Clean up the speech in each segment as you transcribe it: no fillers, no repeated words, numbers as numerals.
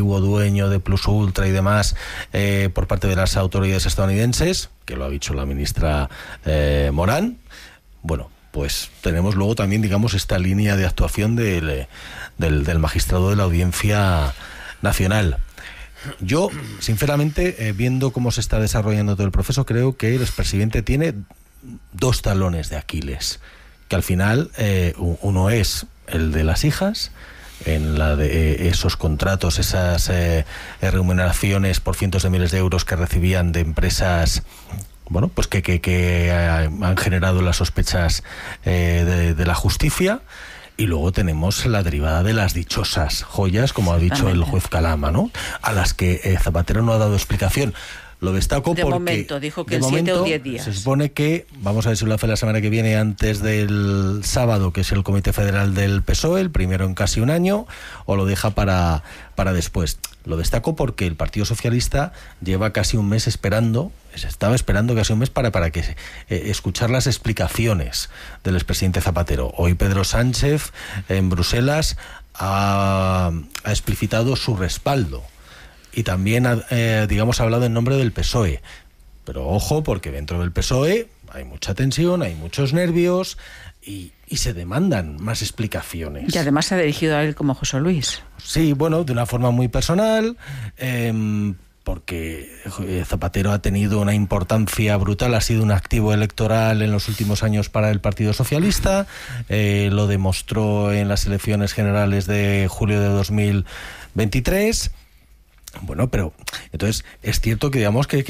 antiguo dueño de Plus Ultra y demás por parte de las autoridades estadounidenses, que lo ha dicho la ministra Morán. Bueno, pues tenemos luego también, digamos, esta línea de actuación del magistrado de la Audiencia Nacional. Yo, sinceramente, viendo cómo se está desarrollando todo el proceso, creo que el expresidente tiene dos talones de Aquiles, que al final uno es el de las hijas, en la de esos contratos, esas remuneraciones por cientos de miles de euros que recibían de empresas, bueno, pues que han generado las sospechas de la justicia. Y luego tenemos la derivada de las dichosas joyas, como ha dicho el juez Calama, ¿no? A las que Zapatero no ha dado explicación. Lo destaco porque... De momento, dijo que en 7 o 10 días. Se supone que, vamos a ver si lo hace la semana que viene, antes del sábado, que es el Comité Federal del PSOE, el primero en casi un año, o lo deja para después. Lo destaco porque el Partido Socialista lleva casi un mes esperando, se estaba esperando casi un mes para que escuchar las explicaciones del expresidente Zapatero. Hoy Pedro Sánchez en Bruselas ha explicitado su respaldo y también ha hablado en nombre del PSOE. Pero ojo, porque dentro del PSOE hay mucha tensión, hay muchos nervios y se demandan más explicaciones. Y además se ha dirigido a él como José Luis. Sí, bueno, de una forma muy personal, porque Zapatero ha tenido una importancia brutal, ha sido un activo electoral en los últimos años para el Partido Socialista, lo demostró en las elecciones generales de julio de 2023. Bueno, pero entonces es cierto que digamos que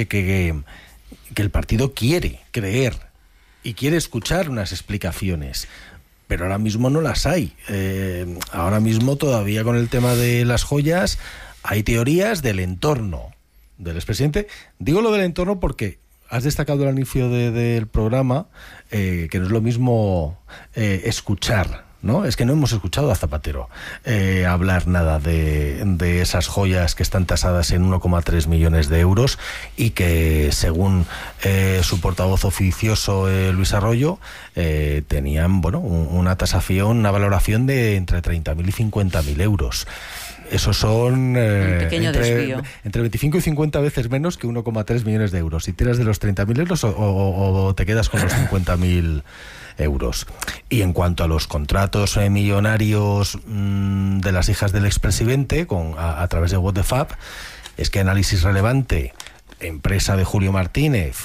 el partido quiere creer y quiere escuchar unas explicaciones, pero ahora mismo no las hay. Ahora mismo todavía con el tema de las joyas hay teorías del entorno del expresidente. Digo lo del entorno porque has destacado al inicio del programa que no es lo mismo escuchar, ¿no? Es que no hemos escuchado a Zapatero hablar nada de esas joyas que están tasadas en 1,3 millones de euros y que, según su portavoz oficioso, Luis Arroyo, tenían, bueno, una tasación, una valoración de entre 30.000 y 50.000 euros. Esos son un pequeño desvío. Entre 25 y 50 veces menos que 1,3 millones de euros. Si tiras de los 30.000 euros o te quedas con los 50.000 euros. Y en cuanto a los contratos millonarios de las hijas del expresidente a través de What the Fab, es que Análisis Relevante, empresa de Julio Martínez,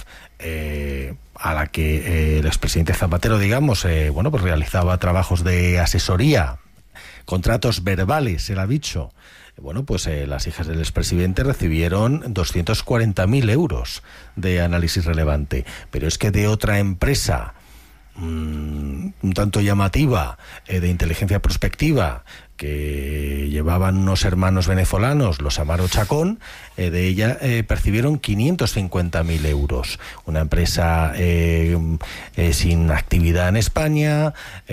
a la que el expresidente Zapatero, digamos, pues realizaba trabajos de asesoría, contratos verbales, él ha dicho. Bueno, pues las hijas del expresidente recibieron 240.000 euros de Análisis Relevante. Pero es que de otra empresa un tanto llamativa, de inteligencia prospectiva, que llevaban unos hermanos venezolanos, los Amaro Chacón, de ella percibieron 550.000 euros. Una empresa sin actividad en España,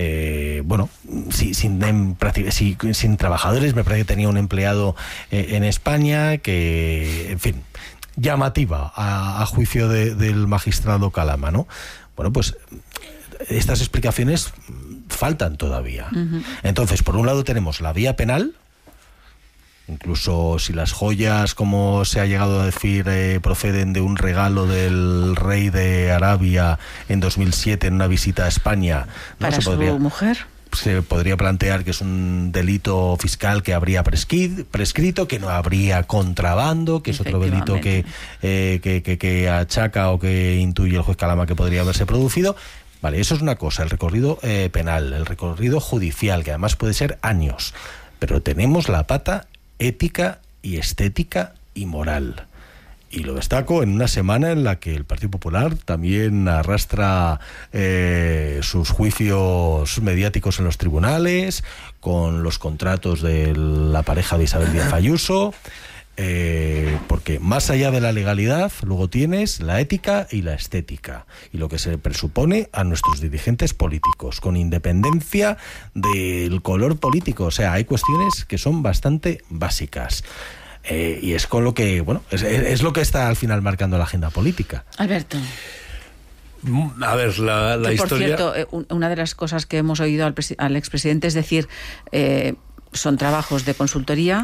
sin trabajadores. Me parece que tenía un empleado en España, que, en fin, llamativa a juicio del magistrado Calama, ¿no? Bueno, pues estas explicaciones faltan todavía. Uh-huh. Entonces, por un lado tenemos la vía penal, incluso si las joyas, como se ha llegado a decir, proceden de un regalo del rey de Arabia en 2007 en una visita a España, ¿no? ¿Para su mujer? Se podría plantear que es un delito fiscal que habría prescrito, que no habría contrabando, que es otro delito que achaca o que intuye el juez Calama que podría haberse producido. Vale, eso es una cosa, el recorrido penal, el recorrido judicial, que además puede ser años. Pero tenemos la pata ética y estética y moral. Y lo destaco en una semana en la que el Partido Popular también arrastra sus juicios mediáticos en los tribunales, con los contratos de la pareja de Isabel Díaz Ayuso, porque más allá de la legalidad luego tienes la ética y la estética y lo que se presupone a nuestros dirigentes políticos, con independencia del color político. O sea, hay cuestiones que son bastante básicas. Y es con lo que, bueno, es lo que está al final marcando la agenda política. Alberto. A ver, la historia... Por cierto, una de las cosas que hemos oído al expresidente es decir, son trabajos de consultoría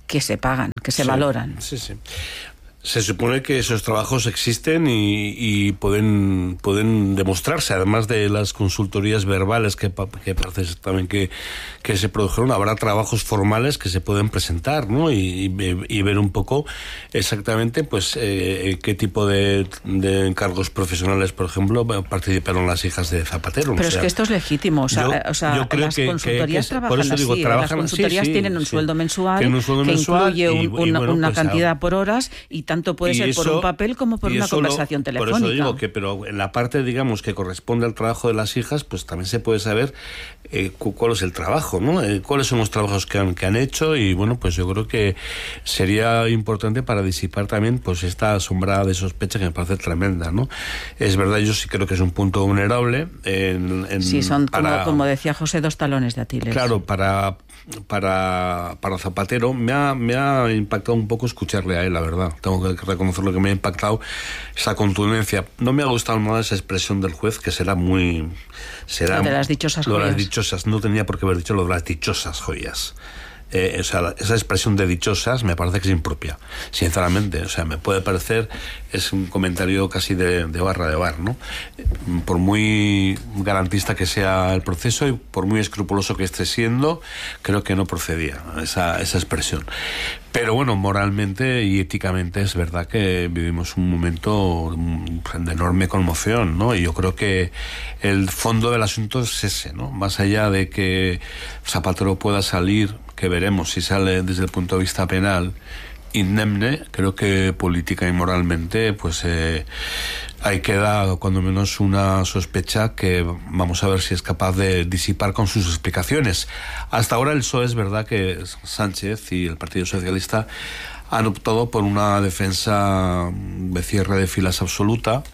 que se pagan, que se valoran. Sí, sí. Se supone que esos trabajos existen y pueden demostrarse, además de las consultorías verbales que parece también que se produjeron. Habrá trabajos formales que se pueden presentar, ¿no? Y ver un poco exactamente pues qué tipo de encargos profesionales, por ejemplo, participaron las hijas de Zapatero. Pero es que esto es legítimo. Yo creo las consultorías trabajan así. Las consultorías tienen un sueldo mensual que incluye una cantidad por horas, y tanto puede ser por un papel como por una conversación telefónica. Por eso digo pero en la parte, digamos, que corresponde al trabajo de las hijas, pues también se puede saber cuál es el trabajo, ¿no? Cuáles son los trabajos que han hecho, y bueno, pues yo creo que sería importante para disipar también pues esta sombra de sospecha que me parece tremenda, ¿no? Es verdad, yo sí creo que es un punto vulnerable. Sí, son como decía José, 2 talones de Aquiles. Claro, para Zapatero me ha impactado un poco escucharle a él, la verdad. Tengo que reconocer lo que me ha impactado, esa contundencia. No me ha gustado nada esa expresión del juez, que será lo de las dichosas joyas. Lo de las dichosas, no tenía por qué haber dicho lo de las dichosas joyas. Esa expresión de dichosas me parece que es impropia, sinceramente. O sea, me puede parecer, es un comentario casi de barra de bar, ¿no? Por muy garantista que sea el proceso y por muy escrupuloso que esté siendo, creo que no procedía esa expresión. Pero bueno, moralmente y éticamente es verdad que vivimos un momento de enorme conmoción, ¿no? Y yo creo que el fondo del asunto es ese, ¿no? Más allá de que Zapatero pueda salir, que veremos si sale desde el punto de vista penal indemne, creo que política y moralmente pues ahí queda cuando menos una sospecha que vamos a ver si es capaz de disipar con sus explicaciones. Hasta ahora el PSOE, es verdad que Sánchez y el Partido Socialista han optado por una defensa de cierre de filas absoluta.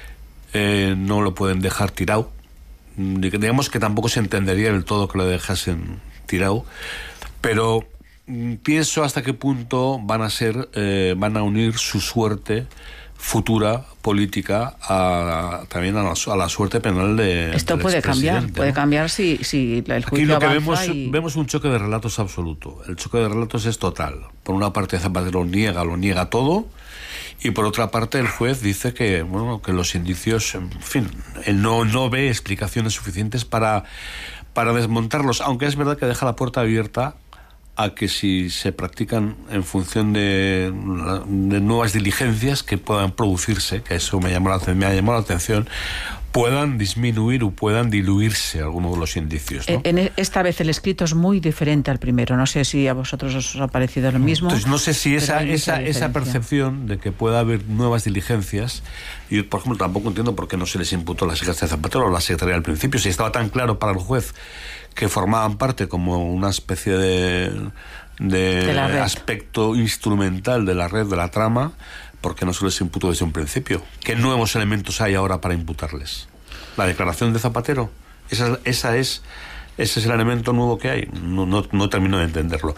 No lo pueden dejar tirado. Digamos que tampoco se entendería del todo que lo dejasen tirado, pero pienso hasta qué punto van a unir su suerte futura política también a la suerte penal de esto puede cambiar, ¿no? Puede cambiar si el juicio avanza. Aquí lo que vemos un choque de relatos absoluto. El choque de relatos es total. Por una parte Zapatero lo niega todo, y por otra parte el juez dice que los indicios, en fin, él no ve explicaciones suficientes para desmontarlos, aunque es verdad que deja la puerta abierta a que si se practican en función de nuevas diligencias que puedan producirse, que eso me ha llamado la atención, puedan disminuir o puedan diluirse algunos de los indicios, ¿no? Esta vez el escrito es muy diferente al primero. No sé si a vosotros os ha parecido lo mismo. Entonces no sé si esa percepción de que pueda haber nuevas diligencias, y por ejemplo tampoco entiendo por qué no se les imputó las hijas de Zapatero o la secretaria al principio, si estaba tan claro para el juez que formaban parte como una especie de aspecto instrumental de la red, de la trama. ¿Por qué no se les imputó desde un principio? ¿Qué nuevos elementos hay ahora para imputarles? ¿La declaración de Zapatero? Ese es el elemento nuevo que hay. No termino de entenderlo.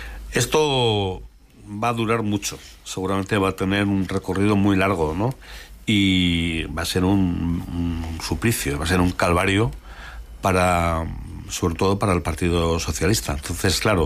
Esto va a durar mucho. Seguramente va a tener un recorrido muy largo, ¿no? Y va a ser un suplicio, va a ser un calvario sobre todo para el Partido Socialista. Entonces, claro,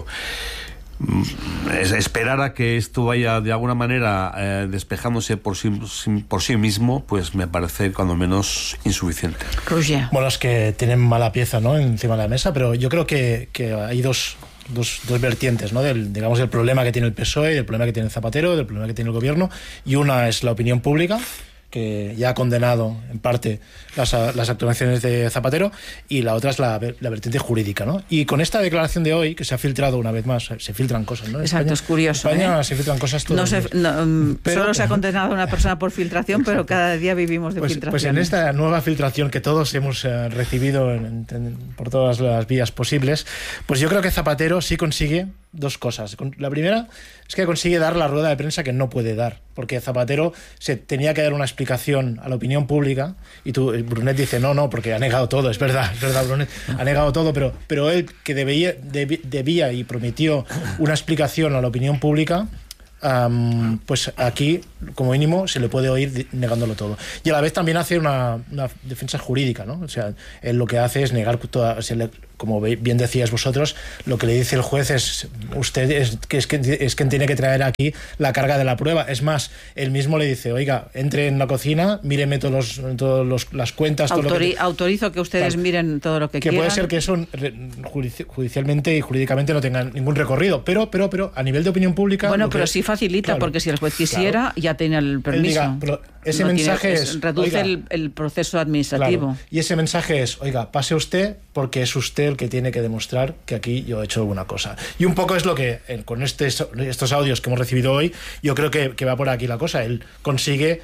esperar a que esto vaya de alguna manera despejándose por sí mismo, pues me parece cuando menos insuficiente. Roger. Bueno, es que tienen mala pieza, ¿no?, encima de la mesa, pero yo creo que hay dos vertientes, ¿no?, del problema que tiene el PSOE, del problema que tiene Zapatero, del problema que tiene el gobierno, y una es la opinión pública, que ya ha condenado en parte las actuaciones de Zapatero, y la otra es la vertiente jurídica, ¿no? Y con esta declaración de hoy, que se ha filtrado una vez más, se filtran cosas, ¿no? Exacto, es curioso. En España se filtran cosas todos los días. Solo se ha condenado a una persona por filtración, pero cada día vivimos de filtración. Pues en esta nueva filtración que todos hemos recibido por todas las vías posibles, pues yo creo que Zapatero sí consigue dos cosas. La primera es que consigue dar la rueda de prensa que no puede dar, porque Zapatero se tenía que dar una explicación a la opinión pública, y Brunet dice no, porque ha negado todo. Es verdad, Brunet ha negado todo, pero él, que debía y prometió una explicación a la opinión pública, pues aquí, como mínimo, se le puede oír negándolo todo. Y a la vez también hace una defensa jurídica, ¿no? O sea, él lo que hace es negar como bien decíais vosotros, lo que le dice el juez es usted es quien tiene que traer aquí la carga de la prueba. Es más, él mismo le dice, oiga, entre en la cocina, míreme todas las cuentas. Autorizo que ustedes miren todo lo que quieran. Que puede ser que eso judicialmente y jurídicamente no tenga ningún recorrido, pero a nivel de opinión pública... Bueno, pero sí facilita, porque si el juez quisiera, ya tenía el permiso. Diga, pero ese mensaje reduce el proceso administrativo. Claro, y ese mensaje es, oiga, pase usted porque es usted el que tiene que demostrar que aquí yo he hecho alguna cosa. Y un poco es lo que, con estos audios que hemos recibido hoy, yo creo que va por aquí la cosa. Él consigue,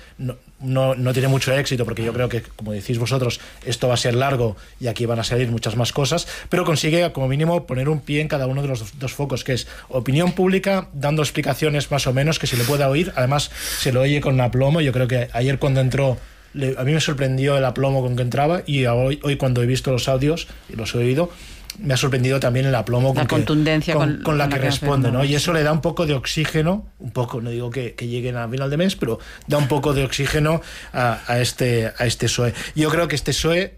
no tiene mucho éxito, porque yo creo que, como decís vosotros, esto va a ser largo y aquí van a salir muchas más cosas, pero consigue, como mínimo, poner un pie en cada uno de los dos focos, que es opinión pública, dando explicaciones más o menos que se le pueda oír. Además, se lo oye con aplomo. Yo creo que ayer cuando entró, a mí me sorprendió el aplomo con que entraba, y hoy cuando he visto los audios y los he oído, me ha sorprendido también el aplomo, la contundencia con la que responde, ¿no? Y eso le da un poco de oxígeno, no digo que lleguen a final de mes, pero da un poco de oxígeno a este PSOE. Yo creo que este PSOE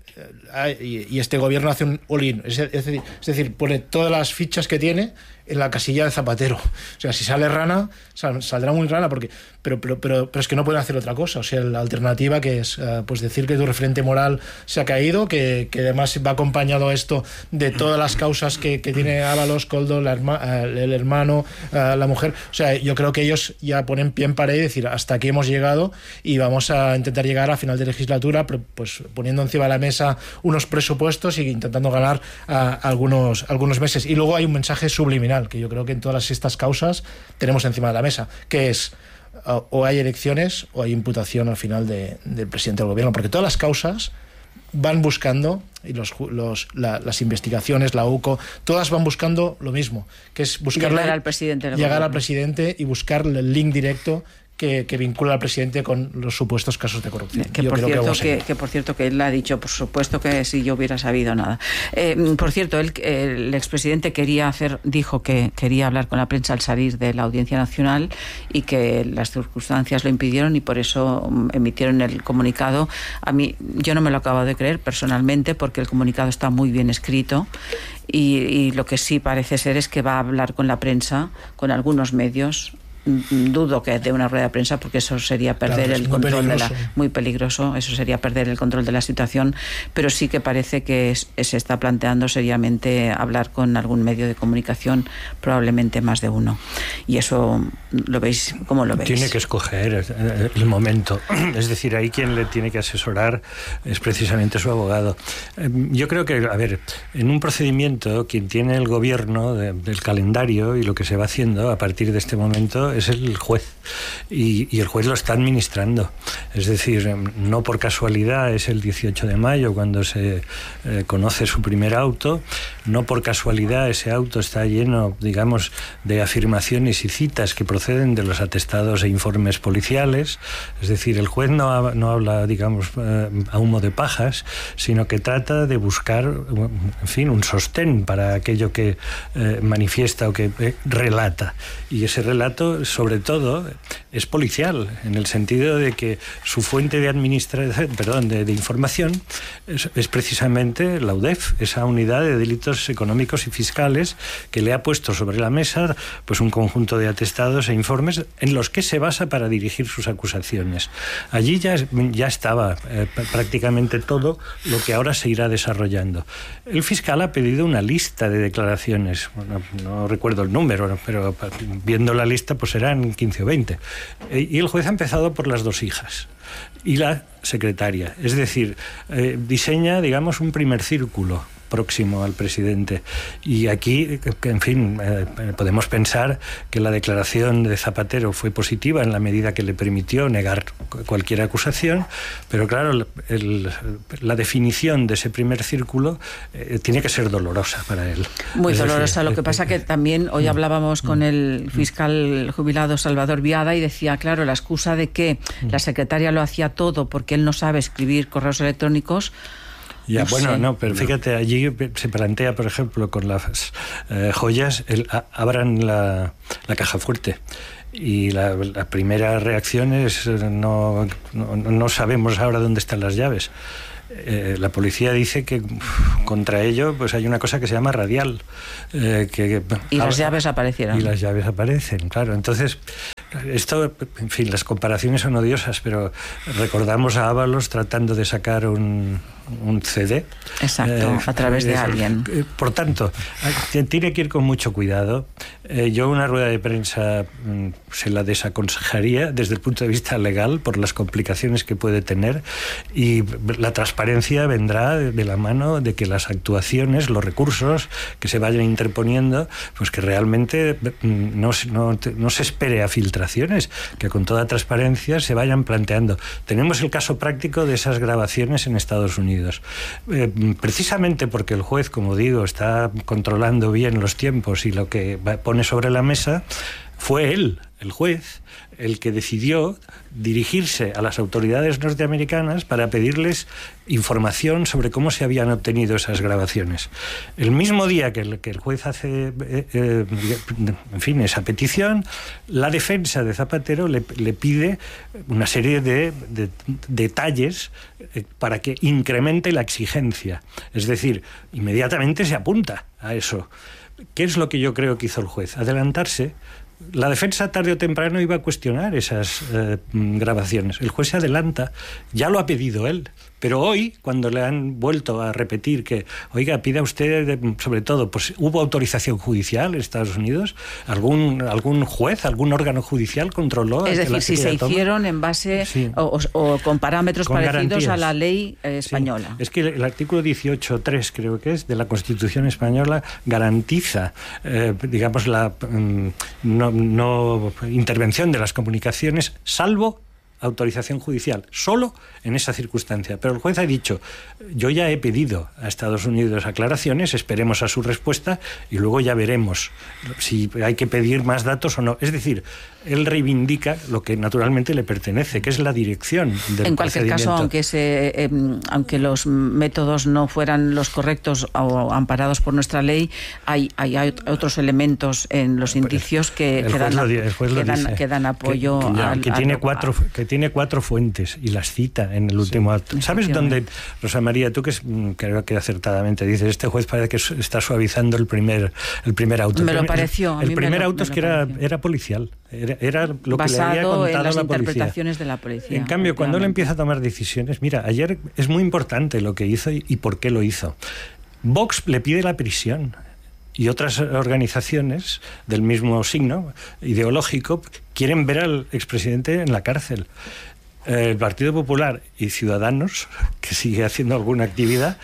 y este gobierno hace un all-in, es decir, pone todas las fichas que tiene en la casilla de Zapatero. O sea, si sale rana, saldrá muy rana, pero es que no pueden hacer otra cosa. O sea, la alternativa, que es pues decir que tu referente moral se ha caído, que además va acompañado esto de todas las causas que tiene Ábalos, Koldo, el hermano, la mujer. O sea, yo creo que ellos ya ponen pie en pared y decir, hasta aquí hemos llegado y vamos a intentar llegar a final de legislatura, pues poniendo encima de la mesa unos presupuestos y intentando ganar algunos meses. Y luego hay un mensaje subliminal que yo creo que en todas estas causas tenemos encima de la mesa, que es o hay elecciones o hay imputación al final del presidente del gobierno, porque todas las causas van buscando, y las investigaciones, la UCO, todas van buscando lo mismo, que es llegar al presidente y buscar el link directo que vincula al presidente con los supuestos casos de corrupción. Que por cierto que él ha dicho, por supuesto, que si yo hubiera sabido nada. Por cierto, el expresidente dijo que quería hablar con la prensa al salir de la Audiencia Nacional y que las circunstancias lo impidieron y por eso emitieron el comunicado. A mí, yo no me lo acabo de creer personalmente, porque el comunicado está muy bien escrito y lo que sí parece ser es que va a hablar con la prensa, con algunos medios. Dudo que de una rueda de prensa, porque eso sería perder el control muy peligroso, eso sería perder el control de la situación, pero sí que parece que se está planteando seriamente hablar con algún medio de comunicación, probablemente más de uno. Y eso lo veis, ¿cómo lo veis? Tiene que escoger el momento, es decir, ahí quien le tiene que asesorar es precisamente su abogado. Yo creo que, en un procedimiento, quien tiene el gobierno del calendario y lo que se va haciendo a partir de este momento es el juez, y el juez lo está administrando. Es decir, no por casualidad es el 18 de mayo cuando se conoce su primer auto, no por casualidad ese auto está lleno, digamos, de afirmaciones y citas que proceden de los atestados e informes policiales. Es decir, el juez no habla, digamos, a humo de pajas, sino que trata de buscar, en fin, un sostén para aquello que manifiesta o que relata. Y ese relato, sobre todo, es policial, en el sentido de que su fuente de información es precisamente la UDEF, esa unidad de delitos económicos y fiscales que le ha puesto sobre la mesa pues un conjunto de atestados e informes en los que se basa para dirigir sus acusaciones. Allí ya estaba prácticamente todo lo que ahora se irá desarrollando. El fiscal ha pedido una lista de declaraciones, no recuerdo el número, pero viendo la lista pues eran 15 o 20. Y el juez ha empezado por las dos hijas y la secretaria. Es decir, diseña, digamos, un primer círculo próximo al presidente. Y aquí, en fin, podemos pensar que la declaración de Zapatero fue positiva en la medida que le permitió negar cualquier acusación, pero claro, la definición de ese primer círculo tiene que ser dolorosa para él. Muy dolorosa. Lo que pasa que también hoy hablábamos con el fiscal jubilado Salvador Viada y decía, claro, la excusa de que la secretaria lo hacía todo porque él no sabe escribir correos electrónicos. Ya, pero fíjate, allí se plantea, por ejemplo, con las joyas, abran la caja fuerte. Y la primera reacción es no sabemos ahora dónde están las llaves. La policía dice que contra ello pues hay una cosa que se llama radial. Y las llaves aparecieron. Y las llaves aparecen, claro. Entonces, esto, en fin, las comparaciones son odiosas, pero recordamos a Ábalos tratando de sacar un CD. Exacto, a través de alguien. Por tanto, tiene que ir con mucho cuidado. Yo una rueda de prensa se la desaconsejaría desde el punto de vista legal por las complicaciones que puede tener, y la transparencia vendrá de la mano de que las actuaciones, los recursos que se vayan interponiendo, pues que realmente no se espere a filtraciones, que con toda transparencia se vayan planteando. Tenemos el caso práctico de esas grabaciones en Estados Unidos. Precisamente porque el juez, como digo, está controlando bien los tiempos y lo que pone sobre la mesa, fue él, el juez, el que decidió dirigirse a las autoridades norteamericanas para pedirles información sobre cómo se habían obtenido esas grabaciones. El mismo día que el juez hace en fin, esa petición, la defensa de Zapatero le pide una serie de detalles para que incremente la exigencia. Es decir, inmediatamente se apunta a eso. ¿Qué es lo que yo creo que hizo el juez? Adelantarse. La defensa tarde o temprano iba a cuestionar esas grabaciones. El juez se adelanta, ya lo ha pedido él. Pero hoy, cuando le han vuelto a repetir que, oiga, pida usted, sobre todo, pues hubo autorización judicial en Estados Unidos, algún juez, algún órgano judicial controló. Es decir, si se hicieron en base o con parámetros parecidos garantías a la ley española. Sí. Es que el artículo 18.3, creo que es, de la Constitución española garantiza, digamos, la no intervención de las comunicaciones, salvo autorización judicial, solo en esa circunstancia. Pero el juez ha dicho, yo ya he pedido a Estados Unidos aclaraciones, esperemos a su respuesta y luego ya veremos si hay que pedir más datos o no. Es decir, él reivindica lo que naturalmente le pertenece, que es la dirección del procedimiento. En cualquier caso, aunque los métodos no fueran los correctos o amparados por nuestra ley, hay otros elementos en los indicios que dan apoyo que tiene cuatro fuentes y las cita en el último acto. ¿Sabes dónde, Rosa María, tú que creo que acertadamente dices, este juez parece que está suavizando el primer auto? Me lo pareció. El primer auto es que era policial. Era lo que le había contado en las la interpretaciones de la policía. En cambio, cuando él empieza a tomar decisiones, mira, ayer es muy importante lo que hizo y por qué lo hizo. Vox le pide la prisión y otras organizaciones del mismo signo ideológico quieren ver al expresidente en la cárcel. El Partido Popular y Ciudadanos, que sigue haciendo alguna actividad,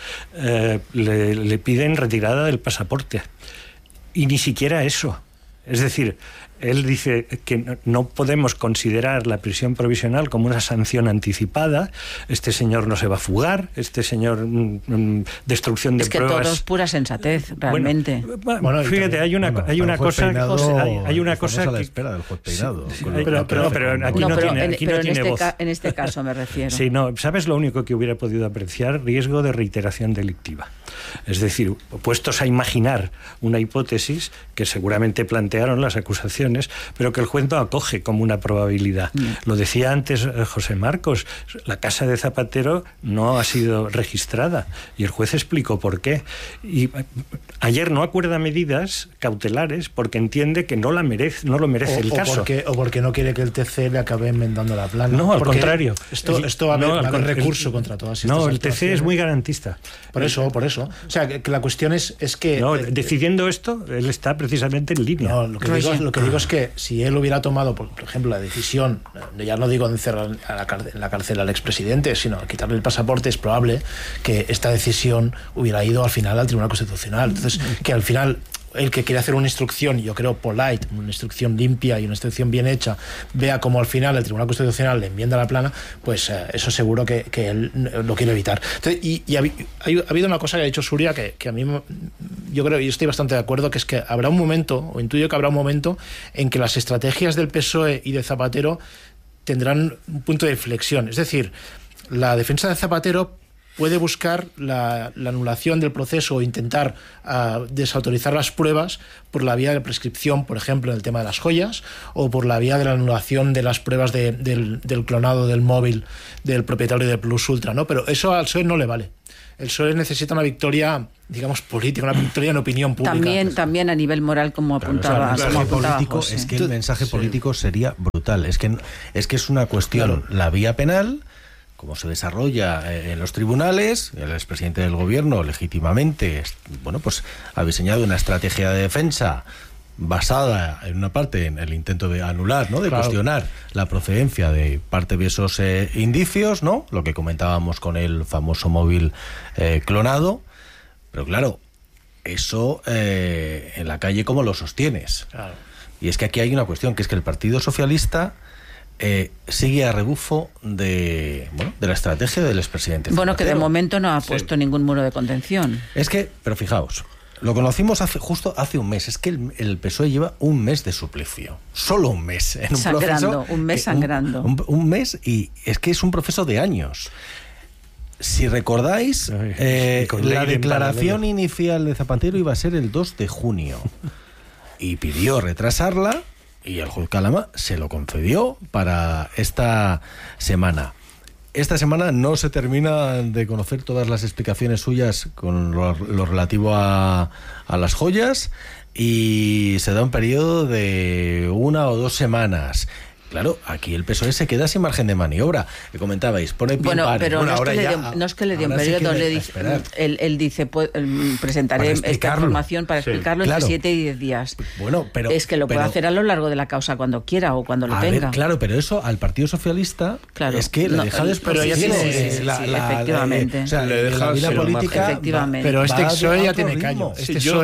le piden retirada del pasaporte. Y ni siquiera eso. Es decir, él dice que no podemos considerar la prisión provisional como una sanción anticipada. Este señor no se va a fugar, este señor destrucción de pruebas. Es que todo es pura sensatez, realmente. Bueno, fíjate, hay una cosa, hay una cosa a la espera del juez Peinado. Pero aquí no tiene voz. En este caso me refiero. Sí, no, ¿sabes lo único que hubiera podido apreciar? Riesgo de reiteración delictiva. Es decir, puestos a imaginar una hipótesis que seguramente plantearon las acusaciones, pero que el juez no acoge como una probabilidad. Lo decía antes José Marcos, la casa de Zapatero no ha sido registrada y el juez explicó por qué. Y ayer no acuerda medidas cautelares porque entiende que no lo merece el caso. O porque no quiere que el TC le acabe enmendando la plana. No, al contrario. Esto va a haber recurso contra todas estas No, el TC es muy garantista. Por eso. O sea, que la cuestión es que... No, decidiendo esto, él está precisamente en línea. No, lo que digo es que si él hubiera tomado, por ejemplo, la decisión, ya no digo de encerrar en la cárcel al expresidente, sino quitarle el pasaporte, es probable que esta decisión hubiera ido al final al Tribunal Constitucional. Entonces, que al final el que quiere hacer una instrucción, yo creo polite, una instrucción limpia y una instrucción bien hecha, vea como al final el Tribunal Constitucional le enmienda la plana, pues eso seguro que él lo quiere evitar. Entonces, y ha habido una cosa que ha dicho Suria que a mí, yo creo, y estoy bastante de acuerdo, que es que habrá un momento, o intuyo que habrá un momento, en que las estrategias del PSOE y de Zapatero tendrán un punto de inflexión. Es decir, la defensa de Zapatero puede buscar la anulación del proceso o intentar desautorizar las pruebas por la vía de prescripción, por ejemplo, en el tema de las joyas, o por la vía de la anulación de las pruebas del clonado del móvil del propietario de Plus Ultra, ¿no? Pero eso al PSOE no le vale. El PSOE necesita una victoria, digamos, política, una victoria en opinión pública. También a nivel moral, como apuntaba. José. Es que el mensaje político sería brutal. Es que es una cuestión, la vía penal, cómo se desarrolla en los tribunales. El expresidente del gobierno legítimamente, pues ha diseñado una estrategia de defensa basada en una parte en el intento de anular, ¿no? De cuestionar la procedencia de parte de esos indicios, ¿no? Lo que comentábamos con el famoso móvil clonado. Pero claro, eso en la calle, ¿cómo lo sostienes? Claro. Y es que aquí hay una cuestión, que es que el Partido Socialista sigue a rebufo de la estrategia del expresidente Zapatero. Que de momento no ha puesto ningún muro de contención. Pero fijaos, lo conocimos justo hace un mes. Es que el PSOE lleva un mes de suplicio. Solo un mes. En un proceso, un mes sangrando. Un mes, y es que es un proceso de años. Si recordáis, la declaración inicial de Zapatero iba a ser el 2 de junio. Y pidió retrasarla, y el juez Calama se lo concedió para esta semana. Esta semana no se termina de conocer todas las explicaciones suyas con lo relativo a las joyas, y se da un periodo de 1 o 2 semanas. Claro, aquí el PSOE se queda sin margen de maniobra. Que comentabais, pone pie en pared. Pero no es que le dio un periodo, él dice, presentaré esta información para explicarlo entre 7 y 10 días. Pero es que lo puede hacer a lo largo de la causa cuando quiera o cuando lo tenga. Claro, pero eso al Partido Socialista es que le deja efectivamente. Le deja la vida política. Efectivamente. Pero este PSOE ya tiene callo.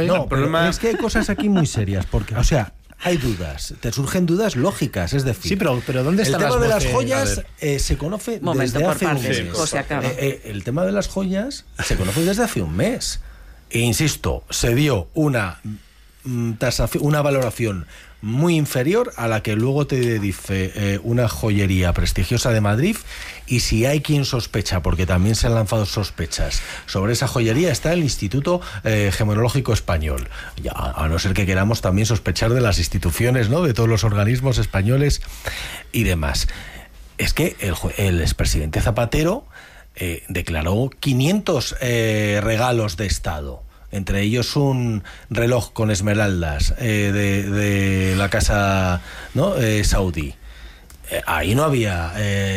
Es que hay cosas aquí muy serias, porque, hay dudas, te surgen dudas lógicas, es decir... Sí, pero ¿dónde están las voces? El tema de las joyas se conoce desde hace un mes. El tema de las joyas se conoce desde hace un mes. E insisto, se dio una valoración muy inferior a la que luego te dice una joyería prestigiosa de Madrid, y si hay quien sospecha, porque también se han lanzado sospechas sobre esa joyería, está el Instituto Gemonológico Español, ya, a no ser que queramos también sospechar de las instituciones, ¿no?, de todos los organismos españoles y demás. Es que el expresidente Zapatero declaró 500 regalos de Estado, entre ellos un reloj con esmeraldas de la casa, ¿no?, saudí. Ahí no había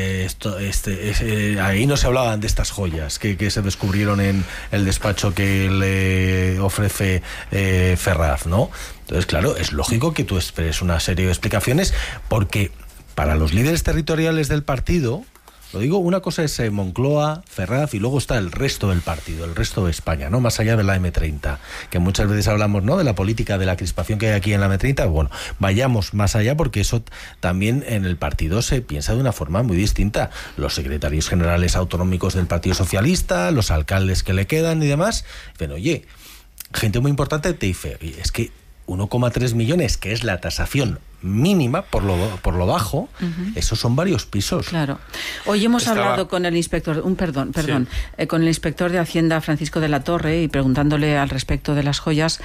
ahí no se hablaban de estas joyas que se descubrieron en el despacho que le ofrece Ferraz, ¿no? Entonces, claro, es lógico que tú esperes una serie de explicaciones, porque para los líderes territoriales del partido, lo digo, una cosa es Moncloa, Ferraz, y luego está el resto del partido, el resto de España, ¿no? Más allá de la M30, que muchas veces hablamos, ¿no?, de la política, de la crispación que hay aquí en la M30. Bueno, vayamos más allá, porque eso también en el partido se piensa de una forma muy distinta. Los secretarios generales autonómicos del Partido Socialista, los alcaldes que le quedan y demás, pero oye, gente muy importante te dice, es que 1,3 millones, que es la tasación mínima por lo bajo, esos son varios pisos. Claro. Hoy hemos hablado con el inspector, con el inspector de Hacienda, Francisco de la Torre, y preguntándole al respecto de las joyas,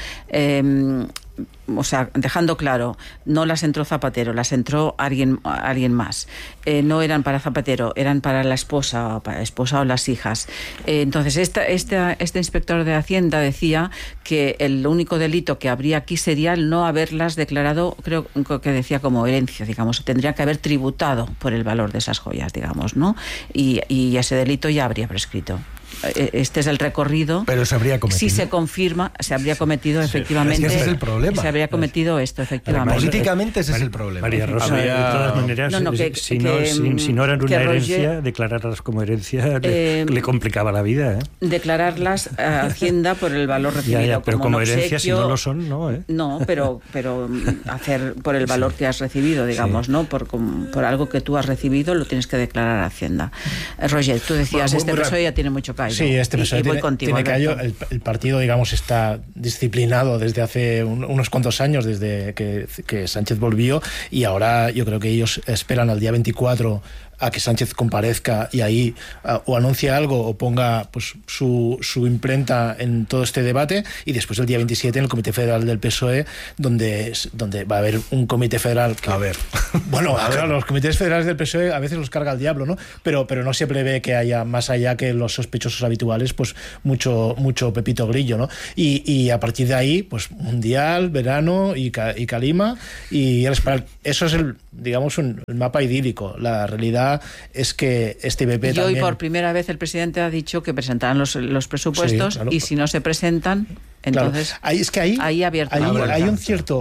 dejando claro, no las entró Zapatero, las entró alguien más. No eran para Zapatero, eran para la esposa o las hijas. Entonces, este inspector de Hacienda decía que el único delito que habría aquí sería el no haberlas declarado, creo que decía, como herencia, digamos. Tendría que haber tributado por el valor de esas joyas, digamos, ¿no? Y ese delito ya habría prescrito. Este es el recorrido. Pero se habría cometido. Si se confirma, se habría cometido efectivamente. Es que ese es el problema. Se habría cometido esto, efectivamente. Políticamente ese es el problema. María Rosa, de todas maneras, si no eran una herencia, declararlas como herencia le complicaba la vida. Declararlas a Hacienda por el valor recibido. Pero como herencia, si no lo son, no. No, pero hacer por el valor que has recibido, digamos, ¿no? Por algo que tú has recibido, lo tienes que declarar a Hacienda. Roger, tú decías, PSOE ya tiene mucho mucho que ha ido. Sí, este PSOE tiene que ir. El partido, digamos, está disciplinado desde hace unos cuantos años, desde que Sánchez volvió, y ahora yo creo que ellos esperan al día 24 a que Sánchez comparezca y ahí o anuncie algo o ponga pues su imprenta en todo este debate, y después el día 27 en el Comité Federal del PSOE donde va a haber un Comité Federal que, claro, los comités federales del PSOE a veces los carga el diablo, ¿no? Pero no se prevé que haya más allá que los sospechosos habituales, pues mucho Pepito Grillo, ¿no? Y a partir de ahí, pues Mundial, verano y Calima, y eso es el mapa idílico. La realidad es que este IBP y también... hoy por primera vez el presidente ha dicho que presentarán los presupuestos, sí, claro. Y si no se presentan, entonces claro. Ahí abierto. Hay un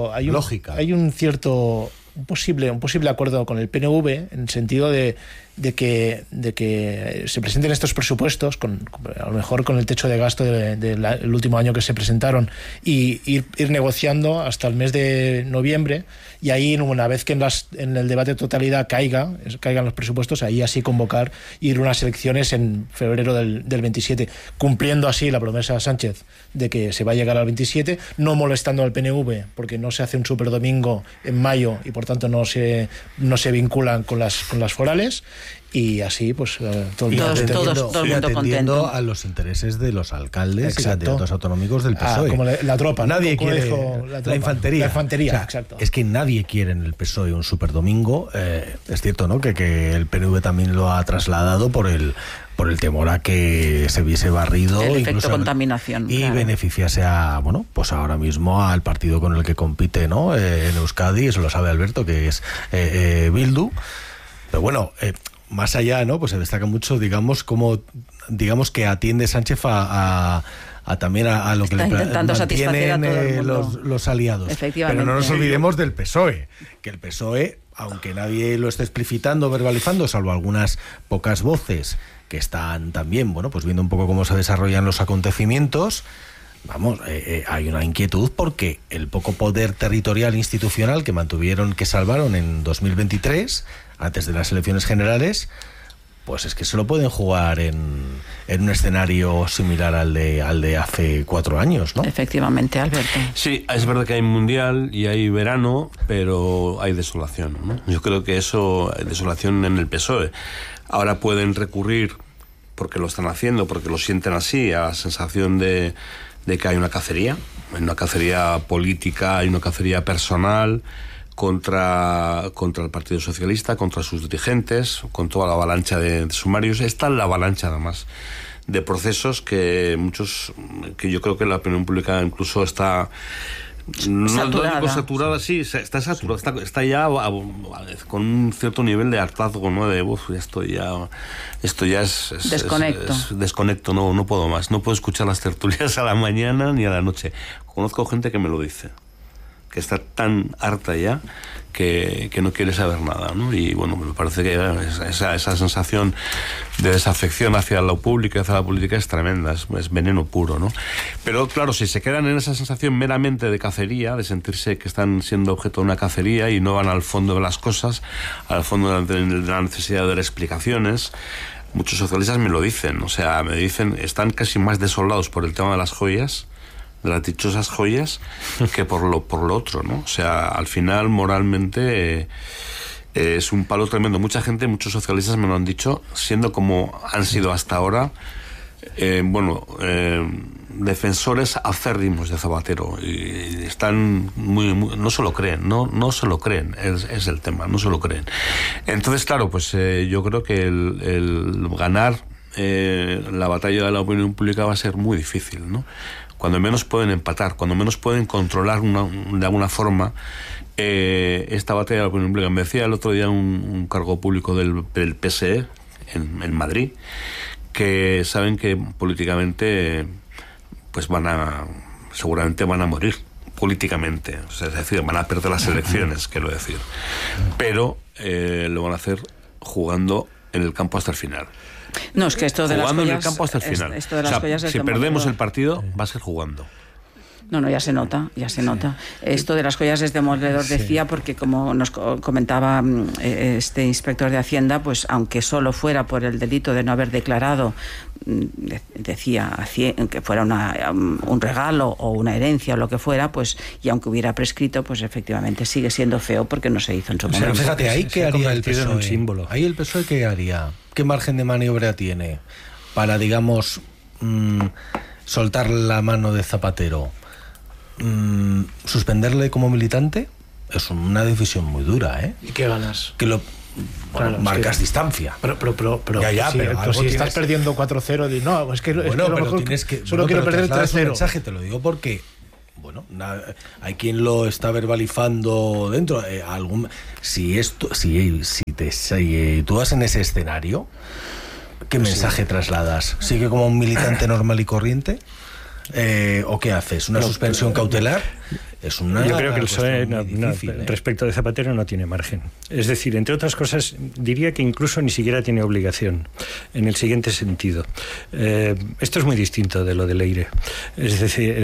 posible acuerdo con el PNV en el sentido de que se presenten estos presupuestos a lo mejor con el techo de gasto del último año que se presentaron, y ir negociando hasta el mes de noviembre, y ahí una vez que en el debate de totalidad caigan los presupuestos, ahí así convocar y ir unas elecciones en febrero del 27, cumpliendo así la promesa de Sánchez de que se va a llegar al 27, no molestando al PNV porque no se hace un superdomingo en mayo y por tanto no se vinculan con las forales. Y así, pues, todo el mundo contento. A los intereses de los alcaldes, exacto, y candidatos autonómicos del PSOE. Como la tropa. Nadie quiere la infantería. La infantería, exacto. Es que nadie quiere en el PSOE un superdomingo. Es cierto, ¿no?, que el PNV también lo ha trasladado por el temor a que se viese barrido, el efecto contaminación, y claro, beneficiase pues ahora mismo al partido con el que compite, ¿no?, en Euskadi. Eso lo sabe Alberto, que es Bildu. Pero bueno, más allá, ¿no?, pues se destaca mucho, digamos que atiende Sánchez también a lo que le mantienen los aliados. Pero no nos olvidemos del PSOE, que el PSOE, aunque nadie lo esté explicitando, verbalizando, salvo algunas pocas voces que están también, pues viendo un poco cómo se desarrollan los acontecimientos, hay una inquietud porque el poco poder territorial institucional que salvaron en 2023, antes de las elecciones generales, pues es que se lo pueden jugar en un escenario similar al de hace 4 años, ¿no? Efectivamente, Alberto. Sí, es verdad que hay mundial y hay verano, pero hay desolación, ¿no? Yo creo que hay desolación en el PSOE. Ahora pueden recurrir, porque lo están haciendo, porque lo sienten así, a la sensación de que hay una cacería política, hay una cacería personal contra el Partido Socialista, contra sus dirigentes, con toda la avalancha de sumarios. Está la avalancha, además, de procesos que yo creo que la opinión pública incluso está... saturada, sí, está saturada, está ya con un cierto nivel de hartazgo, ¿no? Esto ya es desconecto, no puedo más, no puedo escuchar las tertulias a la mañana ni a la noche. Conozco gente que me lo dice, que está tan harta ya que no quiere saber nada, ¿no? Y bueno, me parece que esa sensación de desafección hacia lo público y hacia la política es tremenda, es veneno puro, ¿no? Pero claro, si se quedan en esa sensación meramente de cacería, de sentirse que están siendo objeto de una cacería y no van al fondo de las cosas, al fondo de la necesidad de dar explicaciones, muchos socialistas me lo dicen, me dicen, están casi más desolados por el tema de las joyas, de las dichosas joyas, que por lo otro, ¿no? Al final, moralmente, es un palo tremendo. Mucha gente, muchos socialistas me lo han dicho, siendo como han sido hasta ahora, defensores acérrimos de Zapatero, y están no se lo creen, no se lo creen, es el tema, no se lo creen. Entonces, claro, pues yo creo que el ganar la batalla de la opinión pública va a ser muy difícil, ¿no? Cuando menos pueden empatar, cuando menos pueden controlar de alguna forma esta batalla de la opinión pública. Me decía el otro día un cargo público del PSE en Madrid, que saben que políticamente pues seguramente van a morir políticamente, es decir, van a perder las elecciones, quiero decir, pero lo van a hacer jugando en el campo hasta el final. No, es que esto de las joyas, en el campo hasta el final. Esto de las joyas si perdemos el partido, va a ser jugando. No, ya se nota. Esto de las joyas es demoledor, decía, porque como nos comentaba este inspector de Hacienda, pues aunque solo fuera por el delito de no haber declarado, decía, que fuera un regalo o una herencia o lo que fuera, pues, y aunque hubiera prescrito, pues efectivamente sigue siendo feo porque no se hizo en su momento. Pero fíjate, ahí ¿qué haría el PSOE? En un símbolo. Ahí el PSOE ¿qué haría? ¿Qué margen de maniobra tiene para, digamos, soltar la mano de Zapatero? ¿Suspenderle como militante? Es una decisión muy dura, ¿eh? ¿Y qué ganas? Que marcas distancia. Pero si estás perdiendo 4-0, no, es que bueno, pero mejor tienes que solo quiero perder 3-0. Mensaje, te lo digo porque hay quien lo está verbalizando dentro. Si tú vas en ese escenario, ¿qué mensaje trasladas? ¿Sigue como un militante normal y corriente? ¿O qué haces? ¿Una suspensión cautelar? Yo creo que el PSOE respecto de Zapatero no tiene margen. Es decir, entre otras cosas, diría que incluso ni siquiera tiene obligación, en el siguiente sentido. Esto es muy distinto de lo de Leire. Es decir,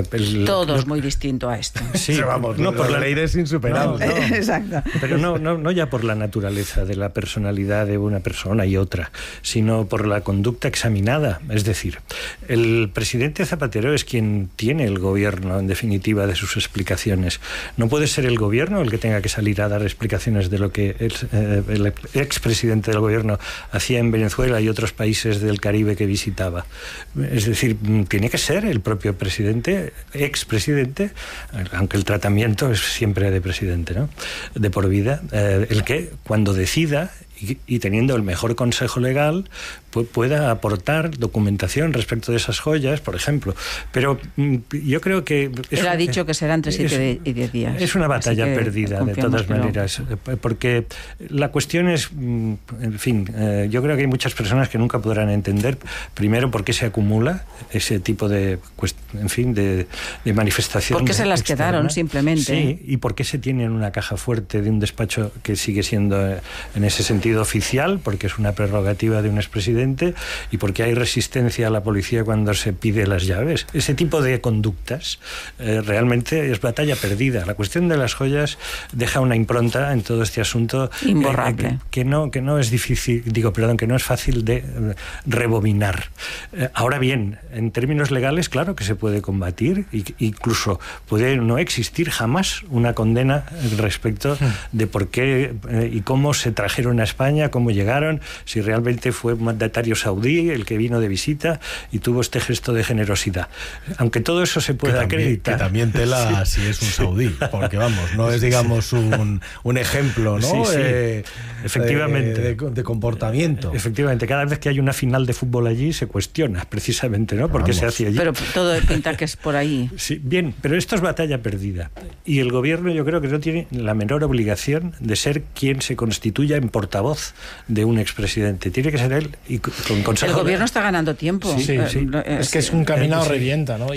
todo es muy distinto a esto. Sí, vamos, por la Leire es insuperable. No. Exacto. Pero no ya por la naturaleza de la personalidad de una persona y otra, sino por la conducta examinada. Es decir, el presidente Zapatero es quien tiene el gobierno, en definitiva, de sus explicaciones. No puede ser el gobierno el que tenga que salir a dar explicaciones de lo que el expresidente del gobierno hacía en Venezuela y otros países del Caribe que visitaba. Es decir, tiene que ser el propio presidente, expresidente, aunque el tratamiento es siempre de presidente, ¿no? De por vida, el que cuando decida y teniendo el mejor consejo legal pueda aportar documentación respecto de esas joyas, por ejemplo. Pero yo creo que... Él ha dicho que será entre 7 y 10 días. Es una batalla perdida, de todas maneras, porque la cuestión es, en fin, yo creo que hay muchas personas que nunca podrán entender, primero, por qué se acumula ese tipo de, en fin, de manifestación. ¿Por qué se las externa, quedaron, simplemente? Sí, y por qué se tiene en una caja fuerte de un despacho que sigue siendo, en ese sentido, oficial, porque es una prerrogativa de un expresidente, y porque hay resistencia a la policía cuando se pide las llaves. Ese tipo de conductas realmente es batalla perdida. La cuestión de las joyas deja una impronta en todo este asunto imborrable, que no es difícil, que no es fácil de rebobinar. Ahora bien, en términos legales, claro que se puede combatir, incluso puede no existir jamás una condena respecto de por qué y cómo se trajeron a España, cómo llegaron, si realmente fue un mandatario saudí el que vino de visita y tuvo este gesto de generosidad. Aunque todo eso se pueda acreditar. Que también tela si es un saudí, porque vamos, no es, digamos, un ejemplo, ¿no? Sí. Efectivamente. De comportamiento. Efectivamente, cada vez que hay una final de fútbol allí se cuestiona, precisamente, ¿no? Porque se hace allí. Pero todo pinta que es por ahí. Sí, bien, pero esto es batalla perdida. Y el gobierno, yo creo que no tiene la menor obligación de ser quien se constituya en portavoz de un expresidente. Tiene que ser él y con consejo. El gobierno está ganando tiempo. Sí. Es que es un camino revienta, ¿no?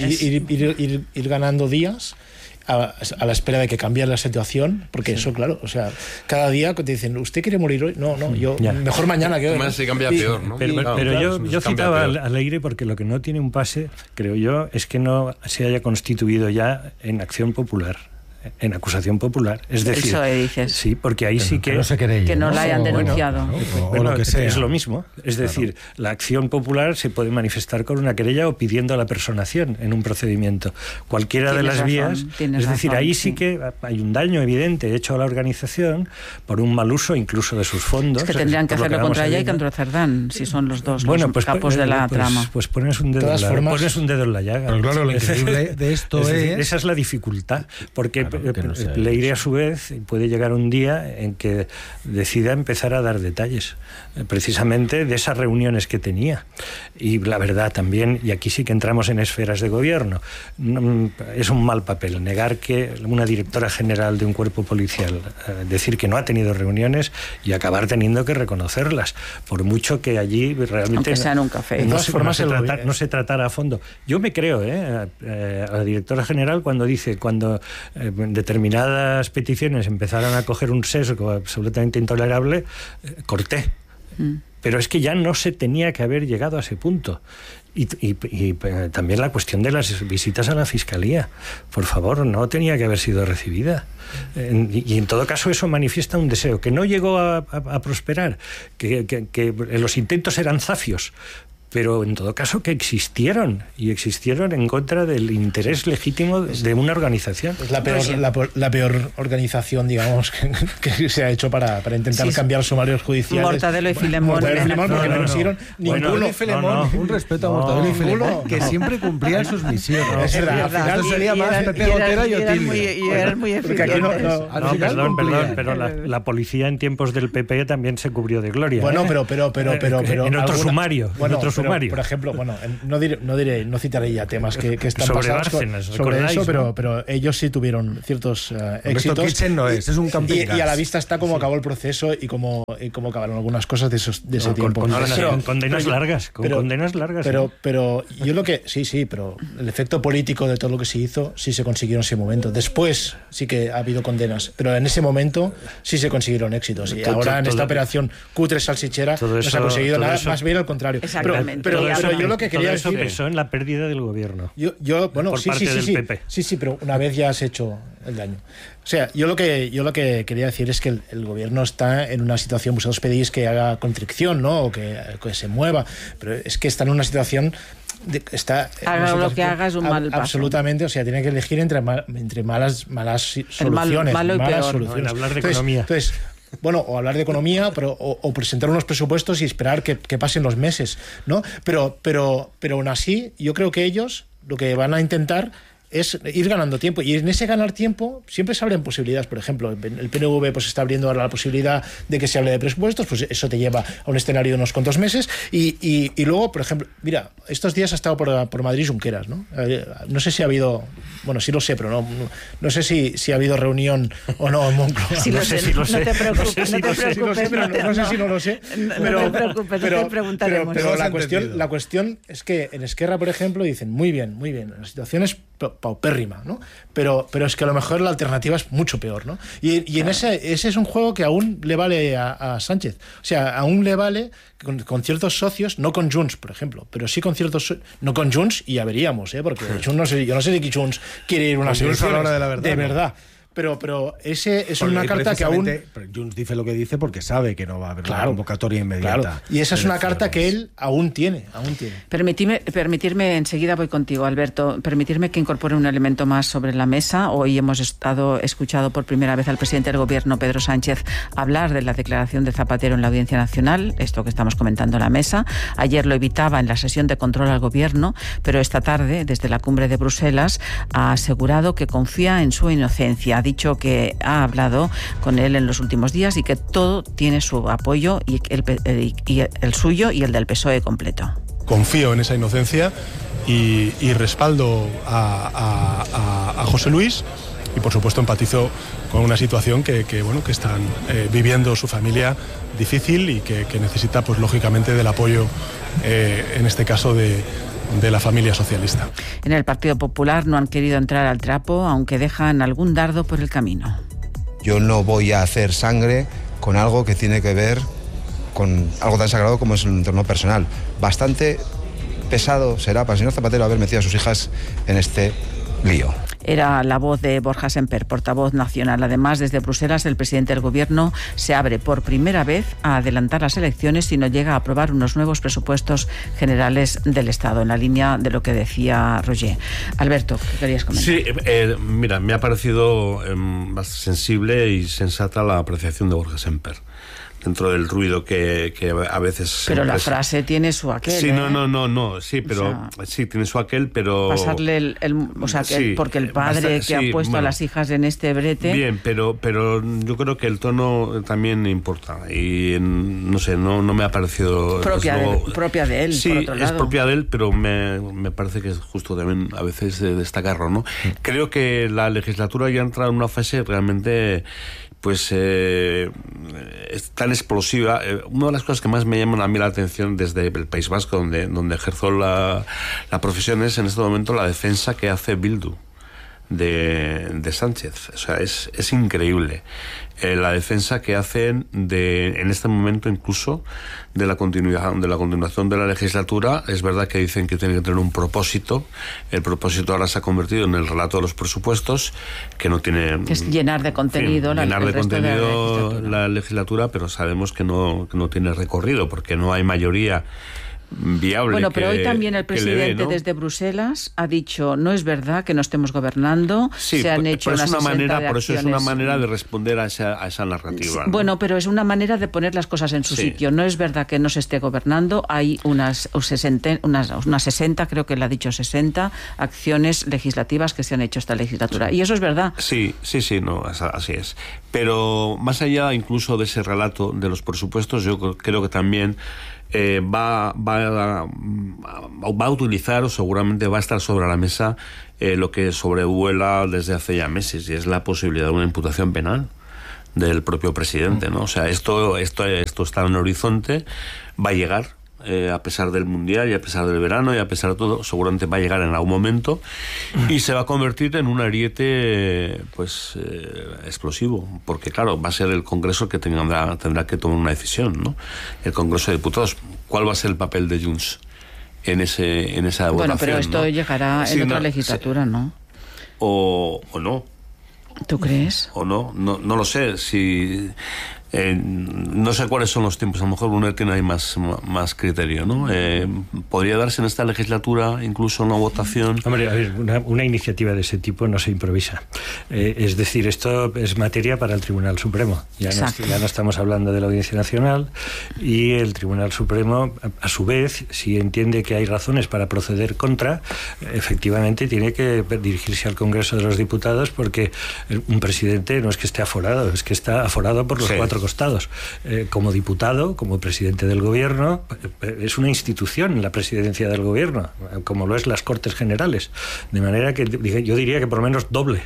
Ir ganando días a la espera de que cambie la situación, porque eso, claro, o sea, cada día te dicen, ¿usted quiere morir hoy? No, yo mejor mañana que hoy. Más se cambia peor, ¿no? Pero yo citaba a Leire porque lo que no tiene un pase, creo yo, es que no se haya constituido ya en acción popular, en acusación popular. Es decir, eso dices. Sí, porque ahí sí que no se querella, que no la hayan denunciado. O lo que sea. Es lo mismo. Es decir, la acción popular se puede manifestar con una querella o pidiendo la personación en un procedimiento. Cualquiera de las vías. Es decir, ahí sí que hay un daño evidente hecho a la organización por un mal uso incluso de sus fondos. Es que tendrían que hacerlo contra ella y contra Cerdán, si son los dos los capos de la trama. Pues pones un dedo en la llaga. Pero claro, lo increíble de esto es... Esa es la dificultad, porque Leire a su vez puede llegar un día en que decida empezar a dar detalles precisamente de esas reuniones que tenía, y la verdad también, y aquí sí que entramos en esferas de gobierno, es un mal papel negar que una directora general de un cuerpo policial decir que no ha tenido reuniones y acabar teniendo que reconocerlas, por mucho que allí realmente aunque sea en un café. No se tratara a fondo. Yo me creo a la directora general cuando dice, cuando determinadas peticiones empezaron a coger un sesgo absolutamente intolerable, corté. Pero es que ya no se tenía que haber llegado a ese punto. Y también la cuestión de las visitas a la Fiscalía. Por favor, no tenía que haber sido recibida. Y en todo caso eso manifiesta un deseo que no llegó a prosperar, que los intentos eran zafios, pero en todo caso que existieron en contra del interés legítimo de una organización. Es la peor organización, digamos, que se ha hecho para intentar cambiar sumarios judiciales. Mortadelo y Filemón. Porque no consiguieron ninguno. Un respeto a Mortadelo y Filemón, que siempre cumplían sus misiones. Es verdad. Al final sería más Pepe Gotera y Otilio. Y eran muy eficientes. Perdón, pero la policía en tiempos del PP también se cubrió de gloria. Bueno, pero en otro sumario. Por ejemplo, no citaré ya temas que están sobre pasados Bárcenas, sobre eso, ¿no? pero ellos sí tuvieron ciertos éxitos. Kitchen no es un camping y a la vista está cómo acabó el proceso y cómo acabaron algunas cosas de ese tiempo. Con condenas largas. Pero yo lo que... Sí, pero el efecto político de todo lo que se hizo sí se consiguió en ese momento. Después sí que ha habido condenas, pero en ese momento sí se consiguieron éxitos. Y ahora en esta operación cutre salsichera no se ha conseguido nada, más bien al contrario. Exactamente. Pero yo lo que quería decir... Todo eso pesó en la pérdida del gobierno. Por parte del PP. Sí, pero una vez ya has hecho el daño. O sea, yo lo que quería decir es que el gobierno está en una situación, vosotros pedís que haga contrición, ¿no? O que se mueva, pero es que está en una situación... Haga lo que haga es un mal paso. Absolutamente, o sea, tiene que elegir entre malas soluciones. Malo y malas peor. soluciones. No, hablar de economía. Entonces, o hablar de economía, o presentar unos presupuestos y esperar que pasen los meses, ¿no? Pero aún así, yo creo que ellos lo que van a intentar es ir ganando tiempo, y en ese ganar tiempo siempre se abren posibilidades. Por ejemplo, el PNV pues está abriendo ahora la posibilidad de que se hable de presupuestos, pues eso te lleva a un escenario de unos cuantos meses, y luego, por ejemplo, mira, estos días ha estado por Madrid Junqueras, ¿no? No sé si ha habido, bueno, sí lo sé, pero no sé si ha habido reunión o no en Moncloa. Sí, no sé. No te preocupes, no te preocupes. No sé si no lo sé. No te preocupes, no te preguntaremos. Pero la cuestión es que en Esquerra, por ejemplo, dicen muy bien, la situación es paupérrima, ¿no? Pero es que a lo mejor la alternativa es mucho peor, ¿no? Y en ese es un juego que aún le vale a Sánchez. O sea, aún le vale con ciertos socios, no con Junts, por ejemplo, pero sí con ciertos... No con Junts, y ya veríamos, porque Junts yo no sé si Junts quiere ir a una solución a la hora de la verdad. De verdad. Pero ese es una carta que aún... Pero Junts dice lo que dice porque sabe que no va a haber una convocatoria inmediata. Claro. Y esa es una carta que él aún tiene. Permitirme, enseguida voy contigo, Alberto, permitirme que incorpore un elemento más sobre la mesa. Hoy hemos escuchado por primera vez al presidente del Gobierno, Pedro Sánchez, hablar de la declaración de Zapatero en la Audiencia Nacional, esto que estamos comentando en la mesa. Ayer lo evitaba en la sesión de control al Gobierno, pero esta tarde, desde la cumbre de Bruselas, ha asegurado que confía en su inocencia. Ha dicho que ha hablado con él en los últimos días y que todo tiene su apoyo, y el suyo y el del PSOE completo. Confío en esa inocencia y respaldo a José Luis, y por supuesto empatizo con una situación que están viviendo su familia difícil y que necesita, pues lógicamente, del apoyo, en este caso de la familia socialista. En el Partido Popular no han querido entrar al trapo, aunque dejan algún dardo por el camino. Yo no voy a hacer sangre con algo que tiene que ver con algo tan sagrado como es el entorno personal. Bastante pesado será para el señor Zapatero haber metido a sus hijas en este lío. Era la voz de Borja Semper, portavoz nacional. Además, desde Bruselas, el presidente del Gobierno se abre por primera vez a adelantar las elecciones si no llega a aprobar unos nuevos presupuestos generales del Estado, en la línea de lo que decía Roger. Alberto, ¿qué querías comentar? Sí, mira, me ha parecido más sensible y sensata la apreciación de Borja Semper, dentro del ruido que a veces... Pero la frase tiene su aquel. Sí, no, sí, pero sí, tiene su aquel, pero... Pasarle porque el padre que ha puesto a las hijas en este brete... Bien, pero yo creo que el tono también importa, y no sé, no me ha parecido... Propia de él, sí, por otro lado. Es propia de él, pero me parece que es justo también a veces destacarlo, ¿no? Creo que la legislatura ya ha entrado en una fase realmente... pues es tan explosiva. Una de las cosas que más me llaman a mí la atención desde el País Vasco, donde ejerzo la profesión, es en este momento la defensa que hace Bildu de Sánchez. O sea, es increíble la defensa que hacen en este momento incluso de la continuación de la legislatura. Es verdad que dicen que tiene que tener un propósito. El propósito ahora se ha convertido en el relato de los presupuestos, que no tiene... Que es llenar de contenido, la legislatura, pero sabemos que no tiene recorrido, porque no hay mayoría viable. Bueno, pero hoy también el presidente ¿no? desde Bruselas ha dicho, no es verdad que no estemos gobernando, se han hecho unas 60 de por eso es una manera de responder a esa narrativa. ¿no? Bueno, pero es una manera de poner las cosas en su sitio. No es verdad que no se esté gobernando, hay unas 60, creo que le ha dicho 60 acciones legislativas que se han hecho esta legislatura. Y eso es verdad. Sí, no, así es. Pero más allá incluso de ese relato de los presupuestos, yo creo que también va a utilizar, o seguramente va a estar sobre la mesa lo que sobrevuela desde hace ya meses, y es la posibilidad de una imputación penal del propio presidente, ¿no? O sea, esto está en el horizonte, va a llegar, a pesar del Mundial y a pesar del verano y a pesar de todo, seguramente va a llegar en algún momento y se va a convertir en un ariete explosivo, porque claro, va a ser el Congreso que tendrá que tomar una decisión, ¿no? El Congreso de Diputados. ¿Cuál va a ser el papel de Junts en esa votación? Bueno, pero esto ¿no? llegará en otra legislatura, ¿no? O no. ¿Tú crees? O no lo sé. Si no sé cuáles son los tiempos, a lo mejor Brunner tiene ahí más criterio, ¿no? ¿Podría darse en esta legislatura incluso una votación? Hombre, a ver, una iniciativa de ese tipo no se improvisa. Es decir, esto es materia para el Tribunal Supremo. Ya no estamos hablando de la Audiencia Nacional, y el Tribunal Supremo, a su vez, si entiende que hay razones para proceder contra, efectivamente tiene que dirigirse al Congreso de los Diputados, porque un presidente no es que esté aforado, es que está aforado por los cuatro costados. Como diputado, como presidente del gobierno, es una institución la presidencia del gobierno, como lo es las Cortes Generales, de manera que yo diría que por lo menos doble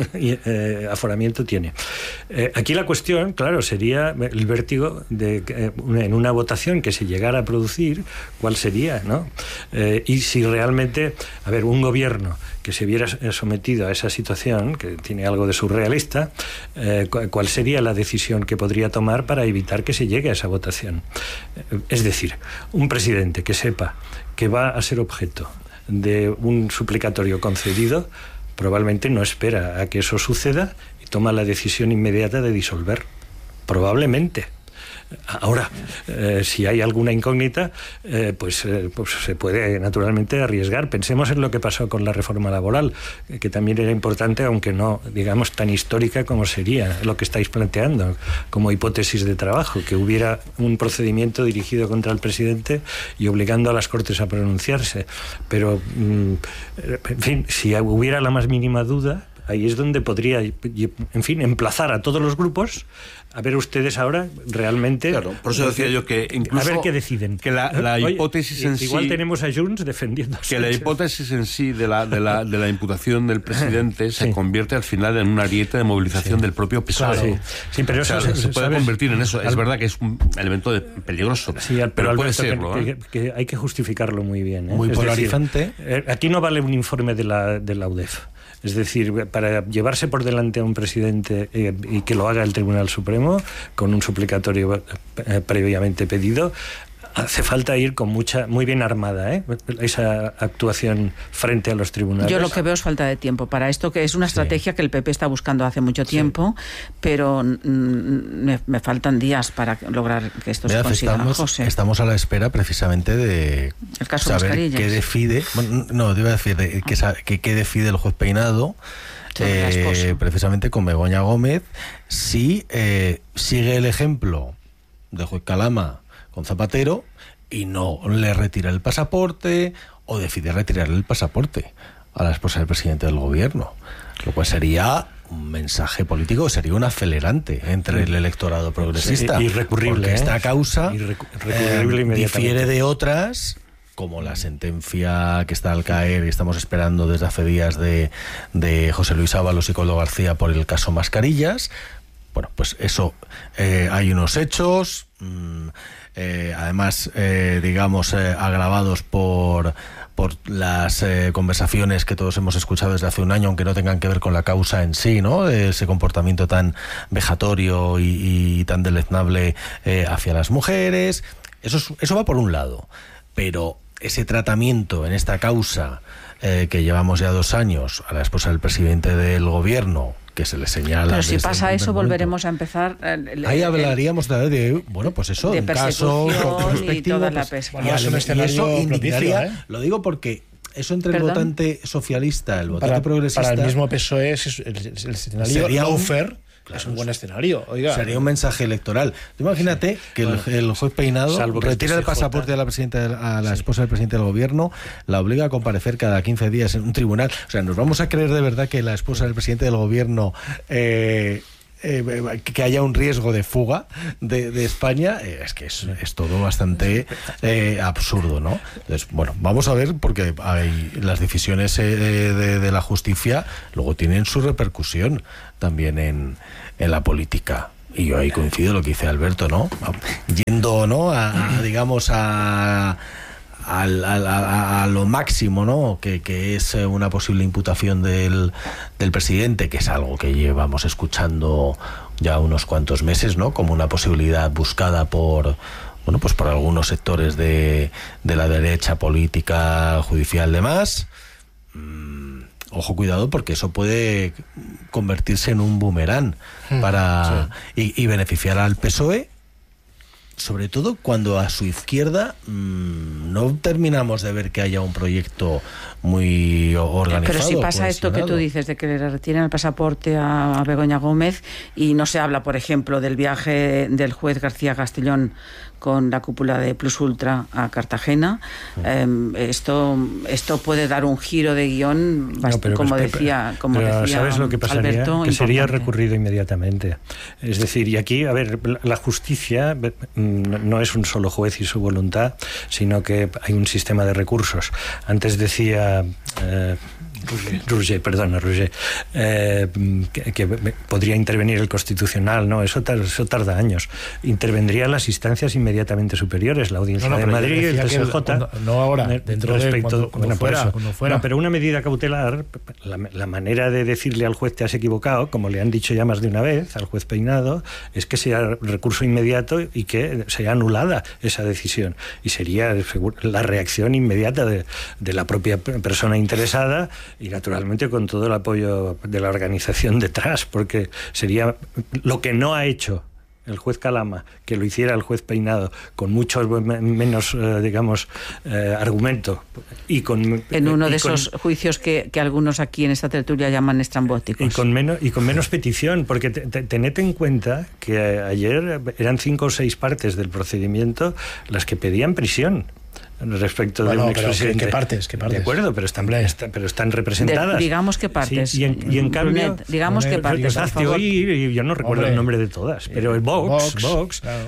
aforamiento tiene. Aquí la cuestión, claro, sería el vértigo de en una votación que se llegara a producir, cuál sería, ¿no? Y si realmente, un gobierno que se viera sometido a esa situación, que tiene algo de surrealista, ¿cuál sería la decisión que podría tomar para evitar que se llegue a esa votación? Es decir, un presidente que sepa que va a ser objeto de un suplicatorio concedido, probablemente no espera a que eso suceda y toma la decisión inmediata de disolver. Probablemente. Ahora, si hay alguna incógnita, pues se puede naturalmente arriesgar. Pensemos en lo que pasó con la reforma laboral, que también era importante, aunque no, digamos, tan histórica como sería lo que estáis planteando como hipótesis de trabajo, que hubiera un procedimiento dirigido contra el presidente y obligando a las Cortes a pronunciarse. Pero, en fin, si hubiera la más mínima duda, ahí es donde podría, en fin, emplazar a todos los grupos a ver ustedes ahora realmente... Claro, por eso decía yo que incluso... A ver qué deciden. Que la hipótesis en sí... Igual tenemos a Junts defendiéndose. Que la hipótesis en sí de la imputación del presidente se convierte al final en una ariete de movilización del propio PSOE. Claro. Sí, pero eso se puede convertir en eso. Es verdad que es un elemento peligroso, pero puede serlo. Que hay que justificarlo muy bien. Muy polarizante. Aquí no vale un informe de la UDEF. Es decir, para llevarse por delante a un presidente y que lo haga el Tribunal Supremo con un suplicatorio previamente pedido, hace falta ir con muy bien armada, esa actuación frente a los tribunales. Yo lo que veo es falta de tiempo para esto, que es una estrategia que el PP está buscando hace mucho tiempo, pero me faltan días para lograr que esto se consiga. Estamos a la espera precisamente de el caso saber Mascarillas. Qué decide, qué decide el juez Peinado, precisamente con Begoña Gómez, si sigue el ejemplo del juez Calama con Zapatero y no le retira el pasaporte, o decide retirarle el pasaporte a la esposa del presidente del gobierno, lo cual sería un mensaje político, sería un acelerante entre el electorado progresista. Irrecurrible. Porque esta causa difiere de otras, como la sentencia que está al caer y estamos esperando desde hace días de José Luis Ábalos y Coldo García por el caso Mascarillas. Bueno, pues eso, hay unos hechos, además, agravados por por las conversaciones que todos hemos escuchado desde hace un año, aunque no tengan que ver con la causa en sí, ¿no? Ese comportamiento tan vejatorio y tan deleznable hacia las mujeres. Eso va por un lado, pero ese tratamiento en esta causa que llevamos ya 2 años a la esposa del presidente del gobierno, que se le señala... Pero si pasa eso, volveremos a empezar... Ahí hablaríamos de un caso y toda la pesca. Bueno, es un escenario propicio, Lo digo porque eso entre el votante socialista, el votante progresista... Para el mismo PSOE es el escenario lawfare. Claro, es un buen escenario. Oiga. Sería un mensaje electoral. Imagínate que el juez Peinado retira el pasaporte a la esposa del presidente del gobierno, la obliga a comparecer cada 15 días en un tribunal. O sea, ¿nos vamos a creer de verdad que la esposa del presidente del gobierno que haya un riesgo de fuga de España? Es que es todo bastante absurdo, ¿no? Entonces, bueno, vamos a ver, porque las decisiones de la justicia luego tienen su repercusión también en la política. Y yo ahí coincido lo que dice Alberto, ¿no? Yendo, ¿no? Digamos a lo máximo, ¿no? Que es una posible imputación del presidente, que es algo que llevamos escuchando ya unos cuantos meses, ¿no? Como una posibilidad buscada por algunos sectores de la derecha política, judicial, demás. Ojo, cuidado, porque eso puede convertirse en un boomerang y beneficiar al PSOE, sobre todo cuando a su izquierda no terminamos de ver que haya un proyecto muy organizado. Pero si pasa esto que tú dices, de que le retiren el pasaporte a Begoña Gómez y no se habla, por ejemplo, del viaje del juez García Castellón con la cúpula de Plus Ultra a Cartagena, esto puede dar un giro de guión, como decía ¿sabes lo que pasaría? Alberto, que sería recurrido inmediatamente. Es decir, y aquí, a ver, la justicia no es un solo juez y su voluntad, sino que hay un sistema de recursos. Antes decía... Roger, que podría intervenir el Constitucional, no, eso tarda años. Intervendrían las instancias inmediatamente superiores, la Audiencia de Madrid, el TSJ. No ahora, dentro de cuando fuera. No, pero una medida cautelar, la manera de decirle al juez te has equivocado, como le han dicho ya más de una vez al juez Peinado, es que sea recurso inmediato y que sea anulada esa decisión. Y sería la reacción inmediata de la propia persona interesada, y naturalmente con todo el apoyo de la organización detrás, porque sería lo que no ha hecho el juez Calama, que lo hiciera el juez Peinado con mucho menos, argumento y en uno de esos juicios que algunos aquí en esta tertulia llaman estrambóticos. Y con menos petición, porque tened en cuenta que ayer eran 5 o 6 partes del procedimiento las que pedían prisión respecto de un expresidente. ¿Qué partes? De acuerdo, pero están representadas. Digamos que partes. Sí, y en cambio... digamos que partes, por favor. Yo no recuerdo el nombre de todas, pero el Vox claro.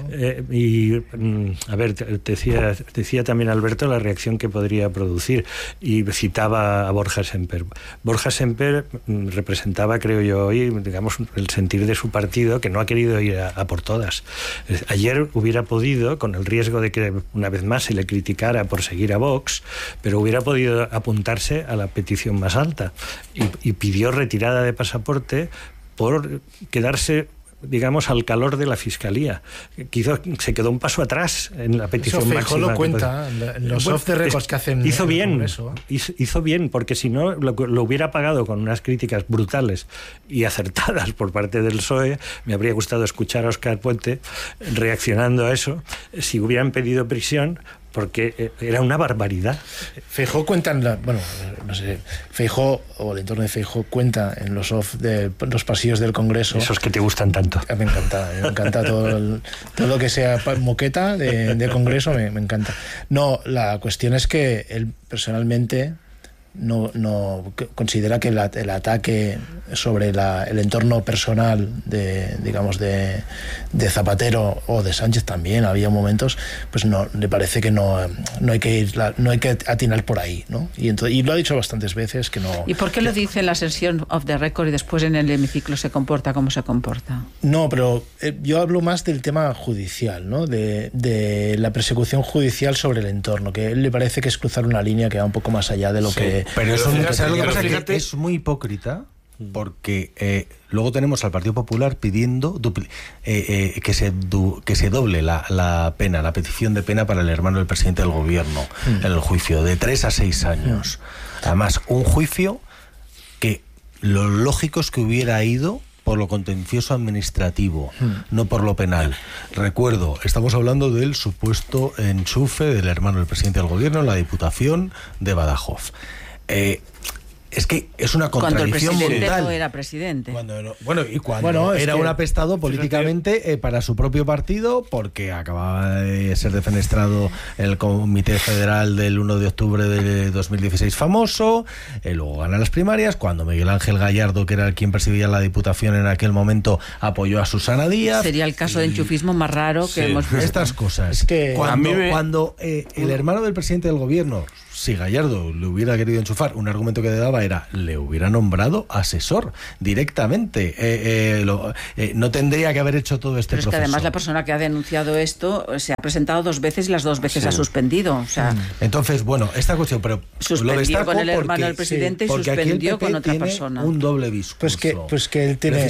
A ver, decía también Alberto la reacción que podría producir, y citaba a Borja Semper. Borja Semper representaba, creo yo, hoy, digamos, el sentir de su partido, que no ha querido ir a por todas. Ayer hubiera podido, con el riesgo de que una vez más se le criticara por seguir a Vox, pero hubiera podido apuntarse a la petición más alta y pidió retirada de pasaporte por quedarse, digamos, al calor de la Fiscalía. Se quedó un paso atrás en la petición máxima. Eso Feijóo lo cuenta en los off the records que hacen. Hizo bien, porque si no lo hubiera pagado con unas críticas brutales y acertadas por parte del PSOE. Me habría gustado escuchar a Óscar Puente reaccionando a eso, si hubieran pedido prisión, porque era una barbaridad. Feijóo cuenta Feijóo, o el entorno de Feijóo, cuenta en los off de los pasillos del Congreso. Esos que te gustan tanto. Me encanta todo lo que sea moqueta de Congreso, me encanta. No, la cuestión es que él personalmente considera que el ataque sobre el entorno personal de Zapatero o de Sánchez también, había momentos, pues no le parece que no hay que atinar por ahí, ¿no? Y lo ha dicho bastantes veces que no. ¿Y por qué lo dice en la sesión off the record y después en el hemiciclo se comporta como se comporta? No, pero yo hablo más del tema judicial, ¿no? De la persecución judicial sobre el entorno, que a él le parece que es cruzar una línea que va un poco más allá de lo que... Pero eso que es muy hipócrita, porque luego tenemos al Partido Popular pidiendo que se doble la pena, la petición de pena para el hermano del presidente del gobierno en el juicio, de 3 a 6 años. Además, un juicio que lo lógico es que hubiera ido por lo contencioso administrativo, no por lo penal. Recuerdo, estamos hablando del supuesto enchufe del hermano del presidente del gobierno en la Diputación de Badajoz. Es que es una contradicción cuando el presidente brutal. No era presidente. Cuando era un apestado políticamente para su propio partido, porque acababa de ser defenestrado el Comité Federal del 1 de octubre de 2016 famoso, luego gana las primarias, cuando Miguel Ángel Gallardo, que era quien presidía la Diputación en aquel momento, apoyó a Susana Díaz. Sería el caso de enchufismo más raro que hemos visto. Estas cosas. Es que cuando el hermano del presidente del gobierno, si Gallardo le hubiera querido enchufar, un argumento que le daba era, le hubiera nombrado asesor directamente. No tendría que haber hecho todo este proceso. Pero es que además la persona que ha denunciado esto se ha presentado 2 veces y las 2 veces ha suspendido. O sea, entonces, bueno, esta cuestión, pero suspendió con el hermano del presidente y suspendió con otra persona. Un doble discurso. Pues que él tiene,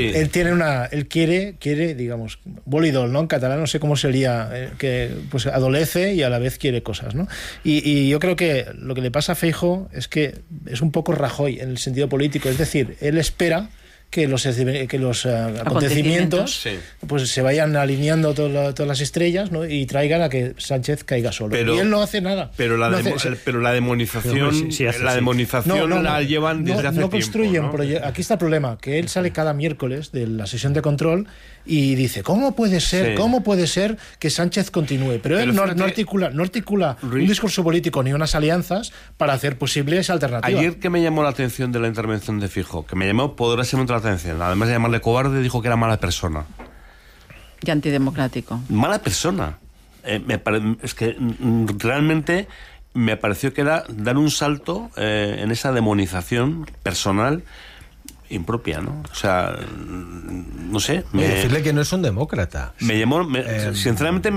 él quiere, digamos, bolidol, ¿no? En catalán no sé cómo sería, que pues adolece y a la vez quiere cosas, ¿no? Y yo creo que lo que le pasa a Feijóo es que es un poco Rajoy en el sentido político, es decir, él espera que los acontecimientos pues se vayan alineando todas las estrellas, ¿no? Y traigan a que Sánchez caiga solo. Y él no hace nada. Pero la demonización la llevan desde hace tiempo, ¿no? Aquí está el problema, que él sale cada miércoles de la sesión de control y dice, ¿cómo puede ser que Sánchez continúe? Pero él no articula un discurso político ni unas alianzas para hacer posible esa alternativa. Ayer que me llamó la atención de la intervención de Feijóo, que me llamó poderosamente la atención, además de llamarle cobarde, dijo que era mala persona. Y antidemocrático. Mala persona. Es que realmente me pareció que era dar un salto en esa demonización personal impropia, ¿no? O sea, no sé. Decirle que no es un demócrata. Me llamó, sinceramente,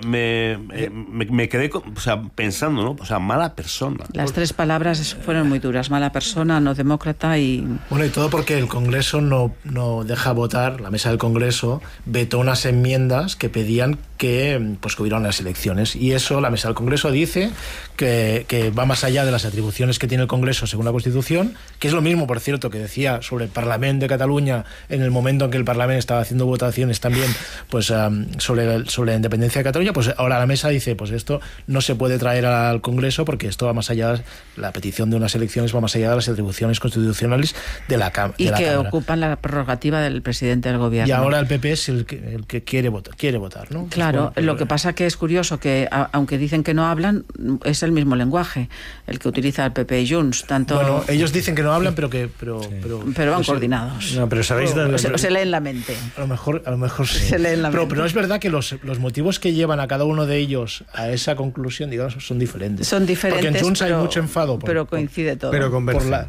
me quedé, pensando, ¿no? O sea, mala persona. Las 3 palabras fueron muy duras: mala persona, no demócrata y... Bueno, y todo porque el Congreso no deja votar, la mesa del Congreso vetó unas enmiendas que pedían que hubiera unas elecciones. Y eso, la mesa del Congreso dice que va más allá de las atribuciones que tiene el Congreso según la Constitución, que es lo mismo, por cierto, que decía sobre el Parlamento de Cataluña en el momento en que el Parlamento estaba haciendo votaciones también sobre la independencia de Cataluña. Pues ahora la mesa dice, pues esto no se puede traer al Congreso porque esto va más allá, la petición de unas elecciones va más allá de las atribuciones constitucionales de la Cámara. Y que ocupan la prerrogativa del presidente del gobierno. Y ahora el PP es el que quiere votar, ¿no? Claro, lo que pasa que es curioso que aunque dicen que no hablan, es el mismo lenguaje el que utiliza el PP y Junts. Bueno, ellos dicen que no hablan, pero van coordinados. No, pero sabéis se leen la mente. A lo mejor sí. Se leen la mente. Pero es verdad que los motivos que llevan a cada uno de ellos a esa conclusión, digamos, son diferentes. Porque en Junts hay mucho enfado. Pero coincide todo. Pero convergen.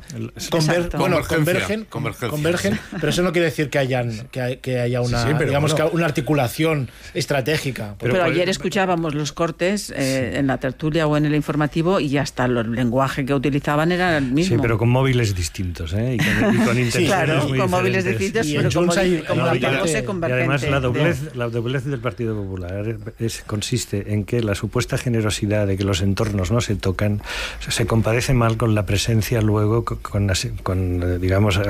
Convergen, pero eso no quiere decir que haya una articulación estratégica. Pero ayer escuchábamos los cortes en la tertulia o en el informativo y hasta el lenguaje que utilizaban era el mismo. Sí, pero con móviles distintos, ¿eh? Y con intenciones muy con móviles distintos, pero y además la doblez del Partido Popular consiste en que la supuesta generosidad de que los entornos no se tocan se compadece mal con la presencia luego digamos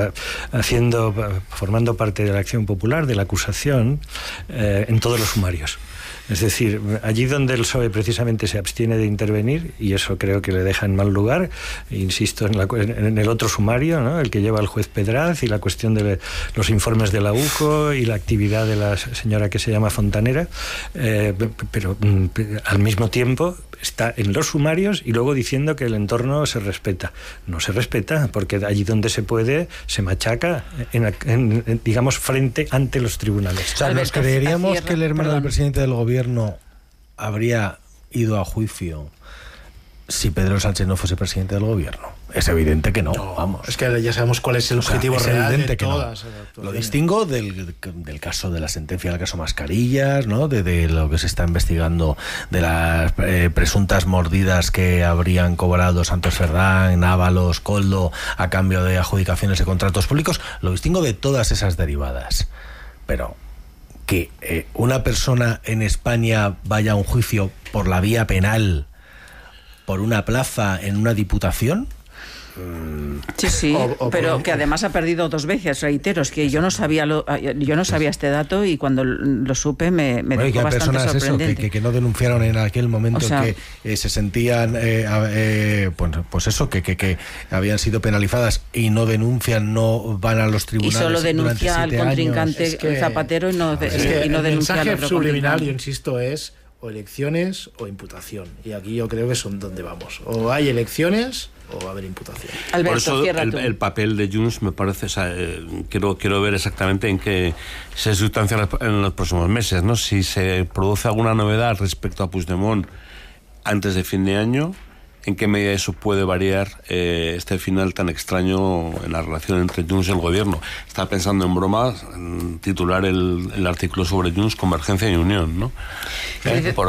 formando parte de la acción popular, de la acusación en todos los sumarios. Es decir, allí donde el PSOE precisamente se abstiene de intervenir, y eso creo que le deja en mal lugar, insisto en el otro sumario, ¿no? El que lleva el juez Pedraz, y la cuestión de los informes de la UCO y la actividad de la señora que se llama Fontanera, pero al mismo tiempo está en los sumarios y luego diciendo que el entorno se respeta. No se respeta, porque allí donde se puede se machaca, digamos, frente ante los tribunales. O sea, ¿nos creeríamos que el hermano del presidente del gobierno habría ido a juicio si Pedro Sánchez no fuese presidente del gobierno? Es evidente que no, vamos. Es que ya sabemos cuál es el objetivo real de todas. Lo distingo del caso de la sentencia, del caso Mascarillas, ¿no? De lo que se está investigando, de las presuntas mordidas que habrían cobrado Santos Cerdán, Ábalos, Koldo, a cambio de adjudicaciones de contratos públicos. Lo distingo de todas esas derivadas. Pero que una persona en España vaya a un juicio por la vía penal por una plaza en una diputación. Sí, pero que además ha perdido 2 veces, reitero, es que yo no sabía este dato, y cuando lo supe me dejó bastante sorprendente. Eso, que no denunciaron en aquel momento, o sea, que se sentían pues eso, que habían sido penalizadas y no denuncian, no van a los tribunales. Y solo denuncia al contrincante Zapatero y no denuncia el mensaje subliminal, yo insisto, es o elecciones o imputación, y aquí yo creo que son donde vamos, o hay elecciones o va a haber imputación. Alberto, por eso el papel de Junts me parece, quiero ver exactamente en qué se sustancia en los próximos meses, ¿no? Si se produce alguna novedad respecto a Puigdemont antes de fin de año, en qué medida eso puede variar este final tan extraño en la relación entre Junts y el gobierno. Estaba pensando en broma en titular el artículo sobre Junts, Convergencia y Unión, ¿no?